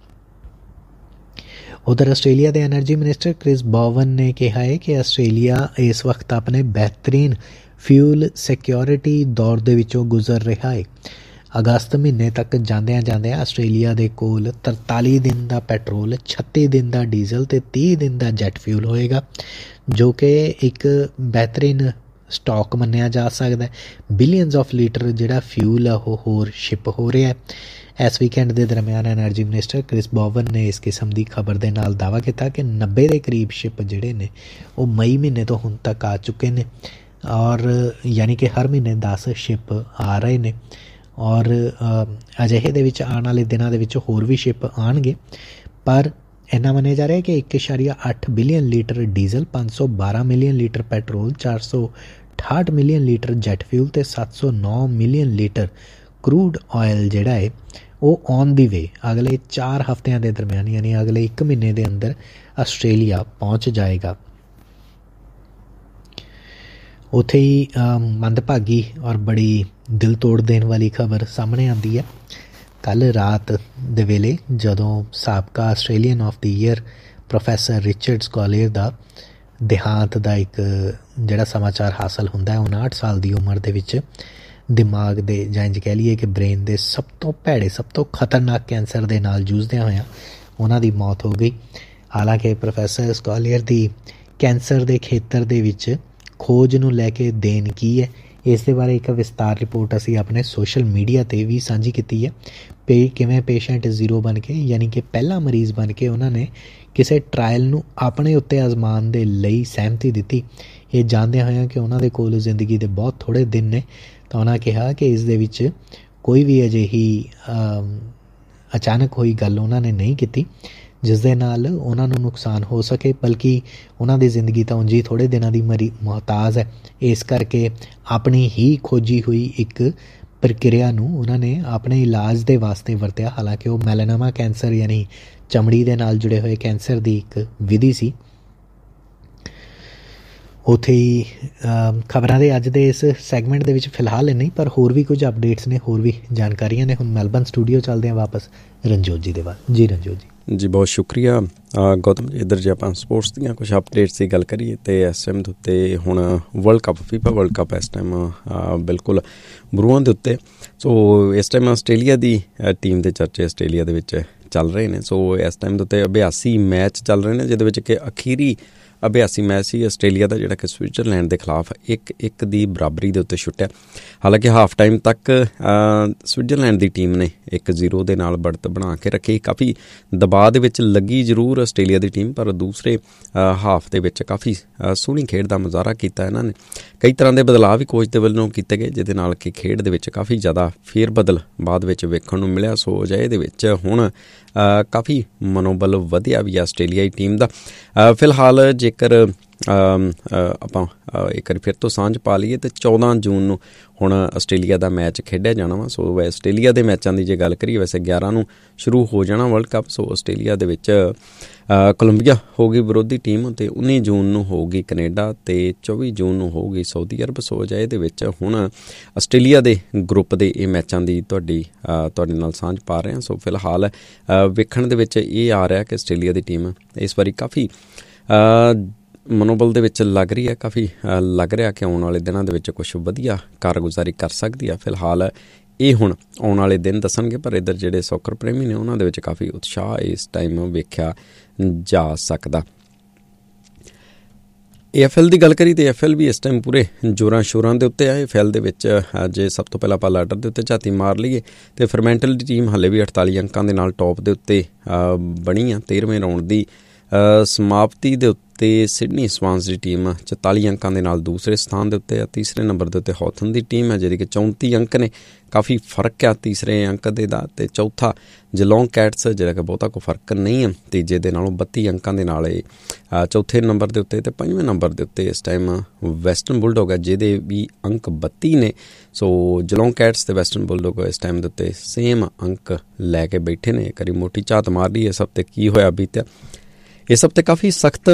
ਉਧਰ ਆਸਟ੍ਰੇਲੀਆ ਦੇ ਐਨਰਜੀ ਮਿਨਿਸਟਰ ਕ੍ਰਿਸ ਬੋਵਨ ਨੇ ਕਿਹਾ ਹੈ ਕਿ ਆਸਟ੍ਰੇਲੀਆ ਇਸ ਵਕਤ ਆਪਣੇ ਬਿਹਤਰੀਨ ਫਿਊਲ ਸਿਕਿਉਰਿਟੀ ਦੌਰ ਦੇ ਵਿੱਚੋਂ ਗੁਜ਼ਰ ਰਿਹਾ ਹੈ। ਅਗਸਤ ਮਹੀਨੇ ਤੱਕ ਜਾਂਦਿਆਂ ਆਸਟ੍ਰੇਲੀਆ ਦੇ ਕੋਲ 43 ਦਿਨ ਦਾ ਪੈਟਰੋਲ, 36 ਦਿਨ ਦਾ ਡੀਜ਼ਲ ਅਤੇ 30 ਦਿਨ ਦਾ ਜੈਟ ਫਿਊਲ ਹੋਏਗਾ, ਜੋ ਕਿ ਇੱਕ ਬਿਹਤਰੀਨ ਸਟਾਕ ਮੰਨਿਆ ਜਾ ਸਕਦਾ। ਬਿਲੀਅਨਸ ਆਫ ਲੀਟਰ ਜਿਹੜਾ ਫਿਊਲ ਆ ਉਹ ਹੋਰ ਸ਼ਿਪ ਹੋ ਰਿਹਾ। ਇਸ ਵੀਕਐਂਡ ਦੇ ਦਰਮਿਆਨ ਐਨਰਜੀ ਮਿਨਿਸਟਰ ਕ੍ਰਿਸ ਬੋਵਨ ਨੇ ਇਸ ਕਿਸਮ ਦੀ ਖਬਰ ਦੇ ਨਾਲ ਦਾਅਵਾ ਕੀਤਾ ਕਿ 90 ਦੇ ਕਰੀਬ ਸ਼ਿਪ ਜਿਹੜੇ ਨੇ ਉਹ ਮਈ ਮਹੀਨੇ ਤੋਂ ਹੁਣ ਤੱਕ ਆ ਚੁੱਕੇ ਨੇ, ਔਰ ਯਾਨੀ ਕਿ ਹਰ ਮਹੀਨੇ 10 ਸ਼ਿਪ ਆ ਰਹੇ ਨੇ, ਔਰ ਅਜਿਹੇ ਦੇ ਵਿੱਚ ਆਉਣ ਵਾਲੇ ਦਿਨਾਂ ਦੇ ਵਿੱਚ ਹੋਰ ਵੀ ਸ਼ਿਪ ਆਉਣਗੇ। ਪਰ ਇੰਨਾ ਮੰਨਿਆ ਜਾ ਰਿਹਾ ਕਿ 1.8 billion litre diesel, 512 million litre petrol, 468 million litre jet fuel ਅਤੇ 709 ਮਿਲੀਅਨ ਲੀਟਰ ਕਰੂਡ ਆਇਲ ਜਿਹੜਾ ਹੈ ਉਹ ਔਨ ਦੀ ਵੇ ਅਗਲੇ 4 ਹਫ਼ਤਿਆਂ ਦੇ ਦਰਮਿਆਨ, ਯਾਨੀ ਅਗਲੇ 1 ਮਹੀਨੇ ਦੇ ਅੰਦਰ ਆਸਟ੍ਰੇਲੀਆ ਪਹੁੰਚ ਜਾਏਗਾ। ਉੱਥੇ ਹੀ ਮੰਦਭਾਗੀ ਔਰ ਬੜੀ ਦਿਲ ਤੋੜ ਦੇਣ ਵਾਲੀ ਖਬਰ ਸਾਹਮਣੇ ਆਉਂਦੀ ਹੈ। ਕੱਲ੍ਹ ਰਾਤ ਦੇ ਵੇਲੇ ਜਦੋਂ ਸਾਬਕਾ Australian of the year professor Richard ਸਕਾਲੀਅਰ ਦਾ ਦੇਹਾਂਤ ਦਾ ਇੱਕ ਜਿਹੜਾ ਸਮਾਚਾਰ ਹਾਸਲ ਹੁੰਦਾ ਹੈ, 59 ਸਾਲ ਦੀ ਉਮਰ ਦੇ ਵਿੱਚ ਦਿਮਾਗ ਦੇ ਜਾਂ ਇੰਝ ਕਹਿ ਲਈਏ ਕਿ ਬ੍ਰੇਨ ਦੇ ਸਭ ਤੋਂ ਭੈੜੇ, ਸਭ ਤੋਂ ਖਤਰਨਾਕ ਕੈਂਸਰ ਦੇ ਨਾਲ ਜੂਝਦਿਆਂ ਹੋਇਆਂ ਉਹਨਾਂ ਦੀ ਮੌਤ ਹੋ ਗਈ। ਹਾਲਾਂਕਿ ਪ੍ਰੋਫੈਸਰ ਸਕਾਲੀਅਰ ਦੀ ਕੈਂਸਰ ਦੇ ਖੇਤਰ ਦੇ ਵਿੱਚ ਖੋਜ ਨੂੰ ਲੈ ਕੇ ਦੇਣ ਕੀ ਹੈ, ਇਸ ਦੇ ਬਾਰੇ ਇੱਕ ਵਿਸਤਾਰ ਰਿਪੋਰਟ ਅਸੀਂ ਆਪਣੇ ਸੋਸ਼ਲ ਮੀਡੀਆ 'ਤੇ ਵੀ ਸਾਂਝੀ ਕੀਤੀ ਹੈ। ਕਿਵੇਂ ਪੇਸ਼ੈਂਟ 0 ਬਣ ਕੇ, ਯਾਨੀ ਕਿ ਪਹਿਲਾ ਮਰੀਜ਼ ਬਣ ਕੇ ਉਹਨਾਂ ਨੇ ਕਿਸੇ ਟਰਾਇਲ ਨੂੰ ਆਪਣੇ ਉੱਤੇ ਆਜ਼ਮਾਉਣ ਦੇ ਲਈ ਸਹਿਮਤੀ ਦਿੱਤੀ। ਇਹ ਜਾਣਦਿਆਂ ਹੋਇਆਂ ਕਿ ਉਹਨਾਂ ਦੇ ਕੋਲ ਜ਼ਿੰਦਗੀ ਦੇ ਬਹੁਤ ਥੋੜ੍ਹੇ ਦਿਨ ਨੇ, ਤਾਂ ਉਹਨਾਂ ਕਿਹਾ ਕਿ ਇਸ ਦੇ ਵਿੱਚ ਕੋਈ ਵੀ ਅਜਿਹੀ ਅਚਾਨਕ ਹੋਈ ਗੱਲ ਉਹਨਾਂ ਨੇ ਨਹੀਂ ਕੀਤੀ ਜਿਸ ਦੇ ਨਾਲ ਉਹਨਾਂ ਨੂੰ ਨੁਕਸਾਨ ਹੋ ਸਕੇ, ਬਲਕਿ ਉਹਨਾਂ ਦੀ ਜ਼ਿੰਦਗੀ ਤਾਂ ਉਂਝ ਹੀ ਥੋੜ੍ਹੇ ਦਿਨਾਂ ਦੀ ਮੁਹਤਾਜ ਹੈ। ਇਸ ਕਰਕੇ ਆਪਣੀ ਹੀ ਖੋਜੀ ਹੋਈ ਇੱਕ ਪ੍ਰਕਿਰਿਆ ਨੂੰ ਉਹਨਾਂ ਨੇ ਆਪਣੇ ਇਲਾਜ ਦੇ ਵਾਸਤੇ ਵਰਤਿਆ। ਹਾਲਾਂਕਿ ਉਹ ਮੈਲੇਨਾਮਾ ਕੈਂਸਰ ਯਾਨੀ ਚਮੜੀ ਦੇ ਨਾਲ ਜੁੜੇ ਹੋਏ ਕੈਂਸਰ ਦੀ ਇੱਕ ਵਿਧੀ ਸੀ। ਉੱਥੇ ਹੀ ਖਬਰਾਂ ਦੇ ਅੱਜ ਦੇ ਇਸ ਸੈਗਮੈਂਟ ਦੇ ਵਿੱਚ ਫਿਲਹਾਲ ਨਹੀਂ, ਪਰ ਹੋਰ ਵੀ ਕੁਝ ਅਪਡੇਟਸ ਨੇ, ਹੋਰ ਵੀ ਜਾਣਕਾਰੀਆਂ ਨੇ। ਹੁਣ ਮੈਲਬਨ ਸਟੂਡੀਓ ਚੱਲਦੇ ਹਾਂ ਵਾਪਸ ਰਣਜੋਤ ਜੀ ਦੇ ਬਾਅਦ। ਜੀ ਰਣਜੋਤ ਜੀ ਬਹੁਤ ਸ਼ੁਕਰੀਆ ਗੌਤਮ ਜੀ। ਇੱਧਰ ਜੇ ਆਪਾਂ ਸਪੋਰਟਸ ਦੀਆਂ ਕੁਛ ਅਪਡੇਟਸ ਦੀ ਗੱਲ ਕਰੀਏ ਤਾਂ ਇਸ ਟਾਈਮ ਦੇ ਉੱਤੇ ਹੁਣ world cup, FIFA world cup ਇਸ ਟਾਈਮ ਬਿਲਕੁਲ ਬਰੂਹਾਂ ਦੇ ਉੱਤੇ। ਸੋ ਇਸ ਟਾਈਮ ਆਸਟ੍ਰੇਲੀਆ ਦੀ ਟੀਮ ਦੇ ਚਰਚੇ ਆਸਟ੍ਰੇਲੀਆ ਦੇ ਵਿੱਚ ਚੱਲ ਰਹੇ ਨੇ। ਸੋ ਇਸ ਟਾਈਮ ਦੇ ਉੱਤੇ ਅਭਿਆਸੀ ਮੈਚ ਚੱਲ ਰਹੇ ਨੇ, ਜਿਹਦੇ ਵਿੱਚ ਕਿ ਅਖੀਰੀ ਅਭਿਆਸੀ ਮੈਚ ਸੀ ਆਸਟ੍ਰੇਲੀਆ ਦਾ, ਜਿਹੜਾ ਕਿ ਸਵਿਟਜ਼ਰਲੈਂਡ ਦੇ ਖਿਲਾਫ 1-1 ਦੀ ਬਰਾਬਰੀ ਦੇ ਉੱਤੇ ਛੁੱਟਿਆ। ਹਾਲਾਂਕਿ ਹਾਫ ਟਾਈਮ ਤੱਕ ਸਵਿਟਜ਼ਰਲੈਂਡ ਦੀ ਟੀਮ ਨੇ 1-0 ਦੇ ਨਾਲ ਬੜਤ ਬਣਾ ਕੇ ਰੱਖੀ। ਕਾਫੀ ਦਬਾਅ ਦੇ ਵਿੱਚ ਲੱਗੀ ਜ਼ਰੂਰ ਆਸਟ੍ਰੇਲੀਆ ਦੀ ਟੀਮ, ਪਰ ਦੂਸਰੇ ਹਾਫ ਦੇ ਵਿੱਚ ਕਾਫੀ ਸੋਹਣੀ ਖੇਡ ਦਾ ਮੁਜ਼ਾਹਰਾ ਕੀਤਾ ਇਹਨਾਂ ਨੇ। ਕਈ ਤਰ੍ਹਾਂ ਦੇ ਬਦਲਾਅ ਵੀ ਕੋਚ ਦੇ ਵੱਲੋਂ ਕੀਤੇ ਗਏ, ਜਿਹਦੇ ਨਾਲ ਕਿ ਖੇਡ ਦੇ ਵਿੱਚ ਕਾਫੀ ਜ਼ਿਆਦਾ ਫੇਰ ਬਦਲ ਬਾਅਦ ਵਿੱਚ ਵੇਖਣ ਨੂੰ ਮਿਲਿਆ। ਸੋ ਅਜਿਹੇ ਦੇ ਵਿੱਚ ਹੁਣ ਕਾਫੀ ਮਨੋਬਲ ਵਧਿਆ ਵੀ ਆਸਟ੍ਰੇਲੀਆਈ ਟੀਮ ਦਾ। ਫਿਲਹਾਲ ਜੇਕਰ ਆਪਾਂ ਇੱਕ ਵਾਰੀ ਫਿਰ ਤੋਂ ਸਾਂਝ ਪਾ ਲਈਏ ਤਾਂ 14 ਜੂਨ ਨੂੰ ਹੁਣ ਆਸਟ੍ਰੇਲੀਆ ਦਾ ਮੈਚ ਖੇਡਿਆ ਜਾਣਾ ਵਾ। ਸੋ ਆਸਟ੍ਰੇਲੀਆ ਦੇ ਮੈਚਾਂ ਦੀ ਜੇ ਗੱਲ ਕਰੀਏ, ਵੈਸੇ 11 ਨੂੰ ਸ਼ੁਰੂ ਹੋ ਜਾਣਾ ਵਰਲਡ ਕੱਪ। ਸੋ ਆਸਟ੍ਰੇਲੀਆ ਦੇ ਵਿੱਚ ਕੋਲੰਬੀਆ ਹੋਊਗੀ ਵਿਰੋਧੀ ਟੀਮ, ਅਤੇ 19 ਜੂਨ ਨੂੰ ਹੋਊਗੀ ਕੈਨੇਡਾ, ਅਤੇ 24 ਜੂਨ ਨੂੰ ਹੋਊਗੀ ਸਾਊਦੀ ਅਰਬ। ਸੋ ਅਜਿਹੇ ਦੇ ਵਿੱਚ ਹੁਣ ਆਸਟ੍ਰੇਲੀਆ ਦੇ ਗਰੁੱਪ ਦੇ ਇਹ ਮੈਚਾਂ ਦੀ ਤੁਹਾਡੇ ਨਾਲ ਸਾਂਝ ਪਾ ਰਹੇ ਹਾਂ। ਸੋ ਫਿਲਹਾਲ ਵੇਖਣ ਦੇ ਵਿੱਚ ਇਹ ਆ ਰਿਹਾ ਕਿ ਆਸਟ੍ਰੇਲੀਆ ਦੀ ਟੀਮ ਇਸ ਵਾਰੀ ਕਾਫੀ ਮਨੋਬਲ ਦੇ ਵਿੱਚ ਲੱਗ ਰਹੀ ਹੈ, ਕਾਫੀ ਲੱਗ ਰਿਹਾ ਕਿ ਆਉਣ ਵਾਲੇ ਦਿਨਾਂ ਦੇ ਵਿੱਚ ਕੁਛ ਵਧੀਆ ਕਾਰਗੁਜ਼ਾਰੀ ਕਰ ਸਕਦੀ ਆ। ਫਿਲਹਾਲ ਇਹ ਹੁਣ ਆਉਣ ਵਾਲੇ ਦਿਨ ਦੱਸਣਗੇ, ਪਰ ਇੱਧਰ ਜਿਹੜੇ ਸੌਕਰ ਪ੍ਰੇਮੀ ਨੇ ਉਹਨਾਂ ਦੇ ਵਿੱਚ ਕਾਫੀ ਉਤਸ਼ਾਹ ਇਸ ਟਾਈਮ ਵੇਖਿਆ ਜਾ ਸਕਦਾ। AFL ਦੀ ਗੱਲ ਕਰੀ ਤਾਂ AFL ਵੀ ਇਸ ਟਾਈਮ ਪੂਰੇ ਜ਼ੋਰਾਂ ਸ਼ੋਰਾਂ ਦੇ ਉੱਤੇ ਆ। AFL ਦੇ ਵਿੱਚ ਜੇ ਸਭ ਤੋਂ ਪਹਿਲਾਂ ਆਪਾਂ ਲਾਡਰ ਦੇ ਉੱਤੇ ਝਾਤੀ ਮਾਰ ਲਈਏ ਤਾਂ ਫਰਮੈਂਟਲ ਦੀ ਟੀਮ ਹਾਲੇ ਵੀ 48 ਅੰਕਾਂ ਦੇ ਨਾਲ ਟੌਪ ਦੇ ਉੱਤੇ ਬਣੀ ਆ। 13ਵੇਂ ਰਾਊਂਡ ਦੀ ਸਮਾਪਤੀ ਦੇ ਉੱਤੇ ਸਿਡਨੀ ਸਵਾਨਸ ਦੀ ਟੀਮ 44 ਅੰਕਾਂ ਦੇ ਨਾਲ ਦੂਸਰੇ ਸਥਾਨ ਦੇ ਉੱਤੇ ਆ। ਤੀਸਰੇ ਨੰਬਰ ਦੇ ਉੱਤੇ ਹੌਥਨ ਦੀ ਟੀਮ ਹੈ, ਜਿਹਦੀ ਕਿ 34 ਅੰਕ ਨੇ। ਕਾਫੀ ਫਰਕ ਆ ਤੀਸਰੇ ਅੰਕ ਦੇ ਦਾ। ਅਤੇ ਚੌਥਾ ਜਲੌਂਗ ਕੈਟਸ, ਜਿਹੜਾ ਕਿ ਬਹੁਤਾ ਕੋਈ ਫਰਕ ਨਹੀਂ ਹੈ ਤੀਜੇ ਦੇ ਨਾਲੋਂ, 32 ਅੰਕਾਂ ਦੇ ਨਾਲ ਇਹ ਚੌਥੇ ਨੰਬਰ ਦੇ ਉੱਤੇ। ਅਤੇ 5ਵੇਂ ਨੰਬਰ ਦੇ ਉੱਤੇ ਇਸ ਟਾਈਮ ਵੈਸਟਰਨ ਬੁਲਡੌਗ ਹੈ, ਜਿਹਦੇ ਵੀ ਅੰਕ 32 ਨੇ। ਸੋ ਜਲੌਂਗ ਕੈਟਸ ਅਤੇ ਵੈਸਟਰਨ ਬੁਲਡੌਗ ਇਸ ਟਾਈਮ ਦੇ ਉੱਤੇ ਸੇਮ ਅੰਕ ਲੈ ਕੇ ਬੈਠੇ ਨੇ। ਇੱਕ ਵਾਰੀ ਮੋਟੀ ਝਾਤ ਮਾਰ ਲਈ ਇਸ ਹਫ਼ਤੇ ਕੀ ਹੋਇਆ ਬੀਤਿਆ। ਇਸ ਹਫ਼ਤੇ ਕਾਫੀ ਸਖਤ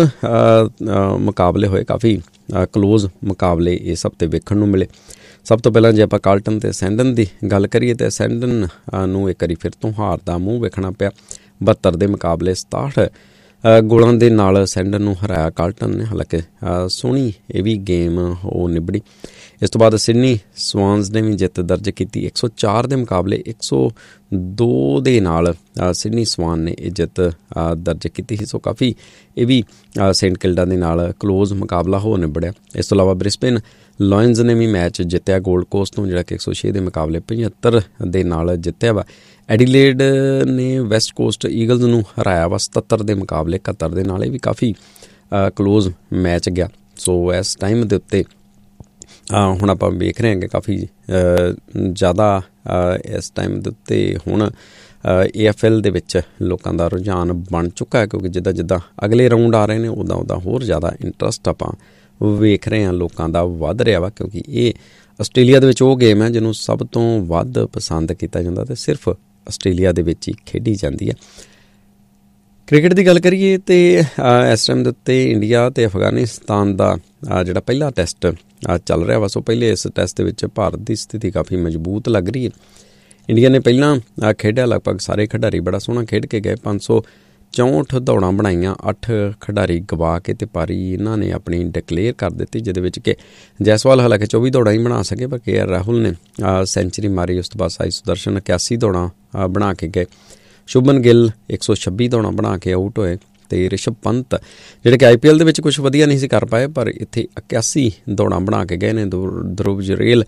ਮੁਕਾਬਲੇ ਹੋਏ, ਕਾਫੀ ਕਲੋਜ਼ ਮੁਕਾਬਲੇ ਇਸ ਹਫ਼ਤੇ ਵੇਖਣ ਨੂੰ ਮਿਲੇ। ਸਭ ਤੋਂ ਪਹਿਲਾਂ ਜੇ ਆਪਾਂ ਕਾਰਲਟਨ ਅਤੇ ਸੈਂਡਨ ਦੀ ਗੱਲ ਕਰੀਏ ਤਾਂ ਸੈਂਡਨ ਨੂੰ ਇੱਕ ਵਾਰੀ ਫਿਰ ਤੋਂ ਹਾਰ ਦਾ ਮੂੰਹ ਵੇਖਣਾ ਪਿਆ। 72 ਦੇ ਮੁਕਾਬਲੇ 67 ਗੋਲਾਂ ਦੇ ਨਾਲ ਸੈਂਡਨ ਨੂੰ ਹਰਾਇਆ ਕਾਰਲਟਨ ਨੇ। ਹਾਲਾਂਕਿ ਸੋਹਣੀ ਇਹ ਵੀ ਗੇਮ ਉਹ ਨਿਬੜੀ। ਇਸ ਤੋਂ ਬਾਅਦ ਸਿਡਨੀ ਸਵਾਨਸ ਨੇ ਵੀ ਜਿੱਤ ਦਰਜ ਕੀਤੀ। 104 ਦੇ ਮੁਕਾਬਲੇ 102 ਦੇ ਨਾਲ ਸਿਡਨੀ ਸਵਾਨ ਨੇ ਇਹ ਜਿੱਤ ਦਰਜ ਕੀਤੀ ਸੀ। ਸੋ ਕਾਫੀ ਇਹ ਵੀ ਸੇਂਟ ਕਿਲਡਾ ਦੇ ਨਾਲ ਕਲੋਜ਼ ਮੁਕਾਬਲਾ ਹੋ ਨਿਬੜਿਆ। ਇਸ ਤੋਂ ਇਲਾਵਾ ਬ੍ਰਿਸਬੇਨ ਲਾਇਨਜ਼ ਨੇ ਵੀ ਮੈਚ ਜਿੱਤਿਆ ਗੋਲਡ ਕੋਸਟ ਤੋਂ, ਜਿਹੜਾ ਕਿ 106 ਦੇ ਮੁਕਾਬਲੇ 75 ਦੇ ਨਾਲ ਜਿੱਤਿਆ ਵਾ। ਐਡੀਲੇਡ ਨੇ ਵੈਸਟ ਕੋਸਟ ਈਗਲਜ਼ ਨੂੰ ਹਰਾਇਆ ਵਾ 77 ਦੇ ਮੁਕਾਬਲੇ 71 ਦੇ ਨਾਲ। ਇਹ ਵੀ ਕਾਫੀ ਕਲੋਜ਼ ਮੈਚ ਗਿਆ। ਸੋ ਇਸ ਟਾਈਮ ਦੇ ਉੱਤੇ ਹੁਣ ਆਪਾਂ ਵੇਖ ਰਹੇ ਹਾਂ ਕਿ ਕਾਫੀ ਜ਼ਿਆਦਾ ਇਸ ਟਾਈਮ ਦੇ ਉੱਤੇ ਹੁਣ AFL ਦੇ ਵਿੱਚ ਲੋਕਾਂ ਦਾ ਰੁਝਾਨ ਬਣ ਚੁੱਕਾ ਹੈ, ਕਿਉਂਕਿ ਜਿੱਦਾਂ ਜਿੱਦਾਂ ਅਗਲੇ ਰਾਊਂਡ ਆ ਰਹੇ ਨੇ ਉੱਦਾਂ ਹੋਰ ਜ਼ਿਆਦਾ ਇੰਟਰਸਟ ਆਪਾਂ ਵੇਖ ਰਹੇ ਹਾਂ ਲੋਕਾਂ ਦਾ ਵੱਧ ਰਿਹਾ ਵਾ। ਕਿਉਂਕਿ ਇਹ ਆਸਟ੍ਰੇਲੀਆ ਦੇ ਵਿੱਚ ਉਹ ਗੇਮ ਹੈ ਜਿਹਨੂੰ ਸਭ ਤੋਂ ਵੱਧ ਪਸੰਦ ਕੀਤਾ ਜਾਂਦਾ ਅਤੇ ਸਿਰਫ ਆਸਟ੍ਰੇਲੀਆ ਦੇ ਵਿੱਚ ਹੀ ਖੇਡੀ ਜਾਂਦੀ ਹੈ। ਕ੍ਰਿਕਟ ਦੀ ਗੱਲ ਕਰੀਏ ਤਾਂ ਇਸ ਟਾਈਮ ਦੇ ਉੱਤੇ ਇੰਡੀਆ ਅਤੇ ਅਫਗਾਨਿਸਤਾਨ ਦਾ ਜਿਹੜਾ ਪਹਿਲਾ ਟੈਸਟ ਚੱਲ ਰਿਹਾ ਵਾ। ਸੋ ਪਹਿਲੇ ਇਸ ਟੈਸਟ ਦੇ ਵਿੱਚ ਭਾਰਤ ਦੀ ਸਥਿਤੀ ਕਾਫੀ ਮਜ਼ਬੂਤ ਲੱਗ ਰਹੀ ਹੈ। ਇੰਡੀਆ ਨੇ ਪਹਿਲਾਂ ਖੇਡਿਆ, ਲਗਭਗ ਸਾਰੇ ਖਿਡਾਰੀ ਬੜਾ ਸੋਹਣਾ ਖੇਡ ਕੇ ਗਏ। 564 ਦੌੜਾਂ ਬਣਾਈਆਂ, 8 ਖਿਡਾਰੀ ਗਵਾ ਕੇ ਅਤੇ ਪਾਰੀ ਇਹਨਾਂ ਨੇ ਆਪਣੀ ਡਿਕਲੇਅਰ ਕਰ ਦਿੱਤੀ, ਜਿਹਦੇ ਵਿੱਚ ਕਿ ਜੈਸਵਾਲ ਹਾਲਾਂਕਿ 24 ਦੌੜਾਂ ਹੀ ਬਣਾ ਸਕੇ, ਪਰ KL ਰਾਹੁਲ ਨੇ ਸੈਂਚੁਰੀ ਮਾਰੀ। ਉਸ ਤੋਂ ਬਾਅਦ ਸਾਈ ਸੁਦਰਸ਼ਨ 81 ਦੌੜਾਂ ਬਣਾ ਕੇ ਗਏ। ਸ਼ੁਭਮਨ ਗਿੱਲ 126 ਦੌੜਾਂ ਬਣਾ ਕੇ ਆਊਟ ਹੋਏ। ਤੇ ਰਿਸ਼ਭ ਪੰਤ ਜਿਹੜੇ ਕਿ IPL ਦੇ ਵਿੱਚ ਕੁਝ ਵਧੀਆ ਨਹੀਂ ਸੀ ਕਰ ਪਾਏ, ਪਰ ਇੱਥੇ 81 ਦੌੜਾਂ ਬਣਾ ਕੇ ਗਏ ਨੇ। ਧਰੁਵ ਜੁਰੇਲ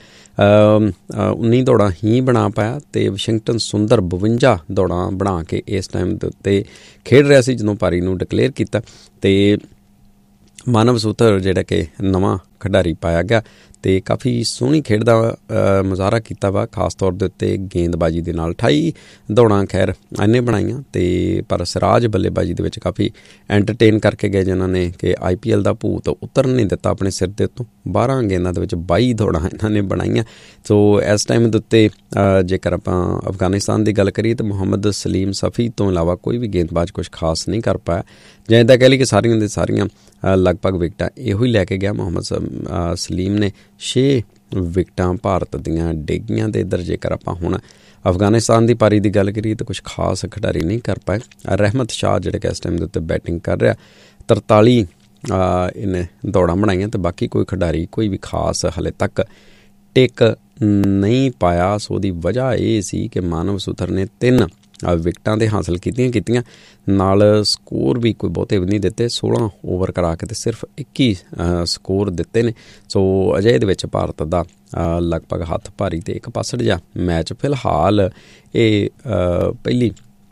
19 ਦੌੜਾਂ ਹੀ ਬਣਾ ਪਾਇਆ ਤੇ ਵਾਸ਼ਿੰਗਟਨ ਸੁੰਦਰ 52 ਦੌੜਾਂ ਬਣਾ ਕੇ ਇਸ ਟਾਈਮ ਦੇ ਉੱਤੇ ਖੇਡ ਰਿਹਾ ਸੀ ਜਦੋਂ ਪਾਰੀ ਨੂੰ ਡਿਕਲੇਅਰ ਕੀਤਾ। ਤੇ ਮਾਨਵ ਸੂਤਰ ਜਿਹੜਾ ਕਿ ਨਵਾਂ ਖਿਡਾਰੀ ਪਾਇਆ ਗਿਆ ਤੇ ਕਾਫੀ ਸੋਹਣੀ ਖੇਡ ਦਾ ਮੁਜ਼ਾਹਰਾ ਕੀਤਾ ਵਾ, ਖਾਸ ਤੌਰ ਦੇ ਉੱਤੇ ਗੇਂਦਬਾਜ਼ੀ ਦੇ ਨਾਲ। 28 ਦੌੜਾਂ ਖੈਰ ਇਹਨੇ ਬਣਾਈਆਂ ਤੇ ਪਰ ਸਿਰਾਜ ਬੱਲੇਬਾਜ਼ੀ ਦੇ ਵਿੱਚ ਕਾਫੀ ਐਂਟਰਟੇਨ ਕਰਕੇ ਗਏ, ਜਿਨ੍ਹਾਂ ਨੇ ਕਿ IPL ਦਾ ਭੂਤ ਉਤਰਨ ਨਹੀਂ ਦਿੱਤਾ ਆਪਣੇ ਸਿਰ ਦੇ ਉੱਤੋਂ। 12 ਗੇਂਦਾਂ ਦੇ ਵਿੱਚ 22 ਦੌੜਾਂ ਇਹਨਾਂ ਨੇ ਬਣਾਈਆਂ। ਸੋ ਇਸ ਟਾਈਮ ਦੇ ਉੱਤੇ ਜੇਕਰ ਆਪਾਂ ਅਫਗਾਨਿਸਤਾਨ ਦੀ ਗੱਲ ਕਰੀਏ ਤਾਂ ਮੁਹੰਮਦ ਸਲੀਮ ਸਫੀ ਤੋਂ ਇਲਾਵਾ ਕੋਈ ਵੀ ਗੇਂਦਬਾਜ਼ ਕੁਛ ਖਾਸ ਨਹੀਂ ਕਰ ਪਾਇਆ। ਜਾਂ ਇੱਦਾਂ ਕਹਿ ਲਈ ਕਿ ਸਾਰੀਆਂ ਦੇ ਸਾਰੀਆਂ ਲਗਭਗ ਵਿਕਟਾਂ ਇਹੋ ਹੀ ਲੈ ਕੇ ਗਿਆ। ਮੁਹੰਮਦ ਸਲੀਮ ਨੇ 6 ਵਿਕਟਾਂ ਭਾਰਤ ਦੀਆਂ ਡੇਗੀਆਂ ਦੇ ਇੱਧਰ। ਜੇਕਰ ਆਪਾਂ ਹੁਣ ਅਫਗਾਨਿਸਤਾਨ ਦੀ ਪਾਰੀ ਦੀ ਗੱਲ ਕਰੀਏ ਤਾਂ ਕੁਛ ਖਾਸ ਖਿਡਾਰੀ ਨਹੀਂ ਕਰ ਪਾਏ। ਰਹਿਮਤ ਸ਼ਾਹ ਜਿਹੜੇ ਕਿ ਇਸ ਟਾਈਮ ਦੇ ਉੱਤੇ ਬੈਟਿੰਗ ਕਰ ਰਿਹਾ, 43 ਇਹਨੇ ਦੌੜਾਂ ਬਣਾਈਆਂ ਤੇ ਬਾਕੀ ਕੋਈ ਖਿਡਾਰੀ ਕੋਈ ਵੀ ਖਾਸ ਹਾਲੇ ਤੱਕ ਟਿਕ ਨਹੀਂ ਪਾਇਆ। ਸੋ ਉਹਦੀ ਵਜ੍ਹਾ ਇਹ ਸੀ ਕਿ ਮਾਨਵ ਸੂਤਰ ਨੇ 3 ਵਿਕਟਾਂ ਦੇ ਹਾਸਲ ਕੀਤੀਆਂ, ਨਾਲ ਸਕੋਰ ਵੀ ਕੋਈ ਬਹੁਤੇ ਵੀ ਨਹੀਂ ਦਿੱਤੇ। 16 ਓਵਰ ਕਰਾ ਕੇ ਤੇ ਸਿਰਫ 21 ਸਕੋਰ ਦਿੱਤੇ ਨੇ। ਸੋ ਅਜੇ ਦੇ ਵਿੱਚ ਭਾਰਤ ਦਾ ਲਗਭਗ ਹੱਥ ਭਾਰੀ ਤੇ ਇੱਕ ਪਾਸੜ ਜਿਹਾ ਮੈਚ ਫਿਲਹਾਲ ਇਹ ਪਹਿਲੀ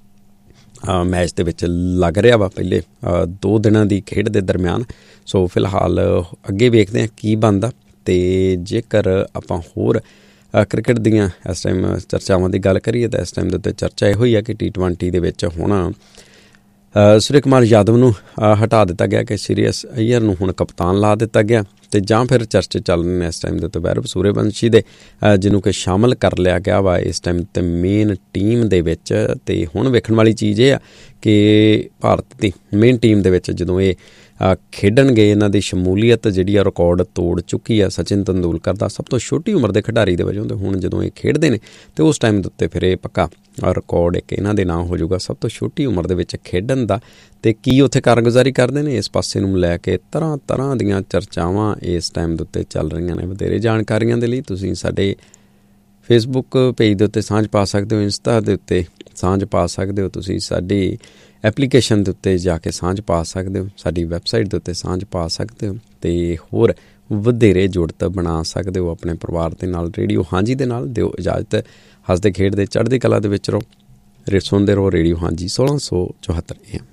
ਮੈਚ ਦੇ ਵਿੱਚ ਲੱਗ ਰਿਹਾ ਵਾ, ਪਹਿਲੇ 2 ਦਿਨਾਂ ਦੀ ਖੇਡ ਦੇ ਦਰਮਿਆਨ। ਸੋ ਫਿਲਹਾਲ ਅੱਗੇ ਵੇਖਦੇ ਹਾਂ ਕੀ ਬਣਦਾ। ਤੇ ਜੇਕਰ ਆਪਾਂ ਹੋਰ ਕ੍ਰਿਕਟ ਦੀਆਂ ਇਸ ਟਾਈਮ ਚਰਚਾਵਾਂ ਦੀ ਗੱਲ ਕਰੀਏ ਤਾਂ ਇਸ ਟਾਈਮ ਦੇ ਉੱਤੇ ਚਰਚਾ ਇਹੋ ਹੀ ਆ ਕਿ T20 ਦੇ ਵਿੱਚ ਹੁਣ ਸੂਰਿਆ ਕੁਮਾਰ ਯਾਦਵ ਨੂੰ ਹਟਾ ਦਿੱਤਾ ਗਿਆ ਕਿ ਸ਼੍ਰੇਯਸ ਅਈਅਰ ਨੂੰ ਹੁਣ ਕਪਤਾਨ ਲਾ ਦਿੱਤਾ ਗਿਆ। ਤੇ ਜਾਂ ਫਿਰ ਚਰਚੇ ਚੱਲ ਰਹੇ ਨੇ ਇਸ ਟਾਈਮ ਦੇ ਉੱਤੇ ਵੈਭਵ ਸੂਰਯਵੰਸ਼ੀ ਦੇ, ਜਿਹਨੂੰ ਕਿ ਸ਼ਾਮਲ ਕਰ ਲਿਆ ਗਿਆ ਵਾ ਇਸ ਟਾਈਮ ਤੇ ਮੇਨ ਟੀਮ ਦੇ ਵਿੱਚ। ਤੇ ਹੁਣ ਵੇਖਣ ਵਾਲੀ ਚੀਜ਼ ਇਹ ਆ ਕਿ ਭਾਰਤ ਦੀ ਮੇਨ ਟੀਮ ਦੇ ਵਿੱਚ ਜਦੋਂ ਇਹ ਖੇਡਣਗੇ, ਇਹਨਾਂ ਦੀ ਸ਼ਮੂਲੀਅਤ ਜਿਹੜੀ ਆ ਰਿਕਾਰਡ ਤੋੜ ਚੁੱਕੀ ਆ ਸਚਿਨ ਤੰਦੂਲਕਰ ਦਾ, ਸਭ ਤੋਂ ਛੋਟੀ ਉਮਰ ਦੇ ਖਿਡਾਰੀ ਦੇ ਵਜੋਂ। ਤੇ ਹੁਣ ਜਦੋਂ ਇਹ ਖੇਡਦੇ ਨੇ ਤੇ ਉਸ ਟਾਈਮ ਦੇ ਉੱਤੇ ਫਿਰ ਇਹ ਪੱਕਾ ਰਿਕਾਰਡ ਇੱਕ ਇਹਨਾਂ ਦੇ ਨਾਂ ਹੋ ਜਾਊਗਾ ਸਭ ਤੋਂ ਛੋਟੀ ਉਮਰ ਦੇ ਵਿੱਚ ਖੇਡਣ ਦਾ। ਤੇ ਕੀ ਉੱਥੇ ਕਾਰਗੁਜ਼ਾਰੀ ਕਰਦੇ ਨੇ, ਇਸ ਪਾਸੇ ਨੂੰ ਲੈ ਕੇ ਤਰ੍ਹਾਂ ਦੀਆਂ ਚਰਚਾਵਾਂ ਇਸ ਟਾਈਮ ਦੇ ਉੱਤੇ ਚੱਲ ਰਹੀਆਂ ਨੇ। ਵਧੇਰੇ ਜਾਣਕਾਰੀਆਂ ਦੇ ਲਈ ਤੁਸੀਂ ਸਾਡੇ ਫੇਸਬੁੱਕ ਪੇਜ ਦੇ ਉੱਤੇ ਸਾਂਝ ਪਾ ਸਕਦੇ ਹੋ, ਇੰਸਟਾ ਦੇ ਉੱਤੇ ਸਾਂਝ ਪਾ ਸਕਦੇ ਹੋ, ਤੁਸੀਂ ਸਾਡੀ ਐਪਲੀਕੇਸ਼ਨ ਦੇ ਉੱਤੇ ਜਾ ਕੇ ਸਾਂਝ ਪਾ ਸਕਦੇ ਹੋ, ਸਾਡੀ ਵੈਬਸਾਈਟ ਦੇ ਉੱਤੇ ਸਾਂਝ ਪਾ ਸਕਦੇ ਹੋ ਤੇ ਹੋਰ ਵਧੇਰੇ ਜੁੜਤ ਬਣਾ ਸਕਦੇ ਹੋ ਆਪਣੇ ਪਰਿਵਾਰ ਦੇ ਨਾਲ। ਰੇਡੀਓ ਹਾਂਜੀ ਦੇ ਨਾਲ ਦਿਓ ਇਜਾਜ਼ਤ। ਹੱਸਦੇ ਖੇਡਦੇ ਚੜ੍ਹਦੀ ਕਲਾ ਦੇ ਵਿੱਚ ਰਹੋ, ਸੁਣਦੇ ਰਹੋ ਰੇਡੀਓ ਹਾਂਜੀ 1674 AM।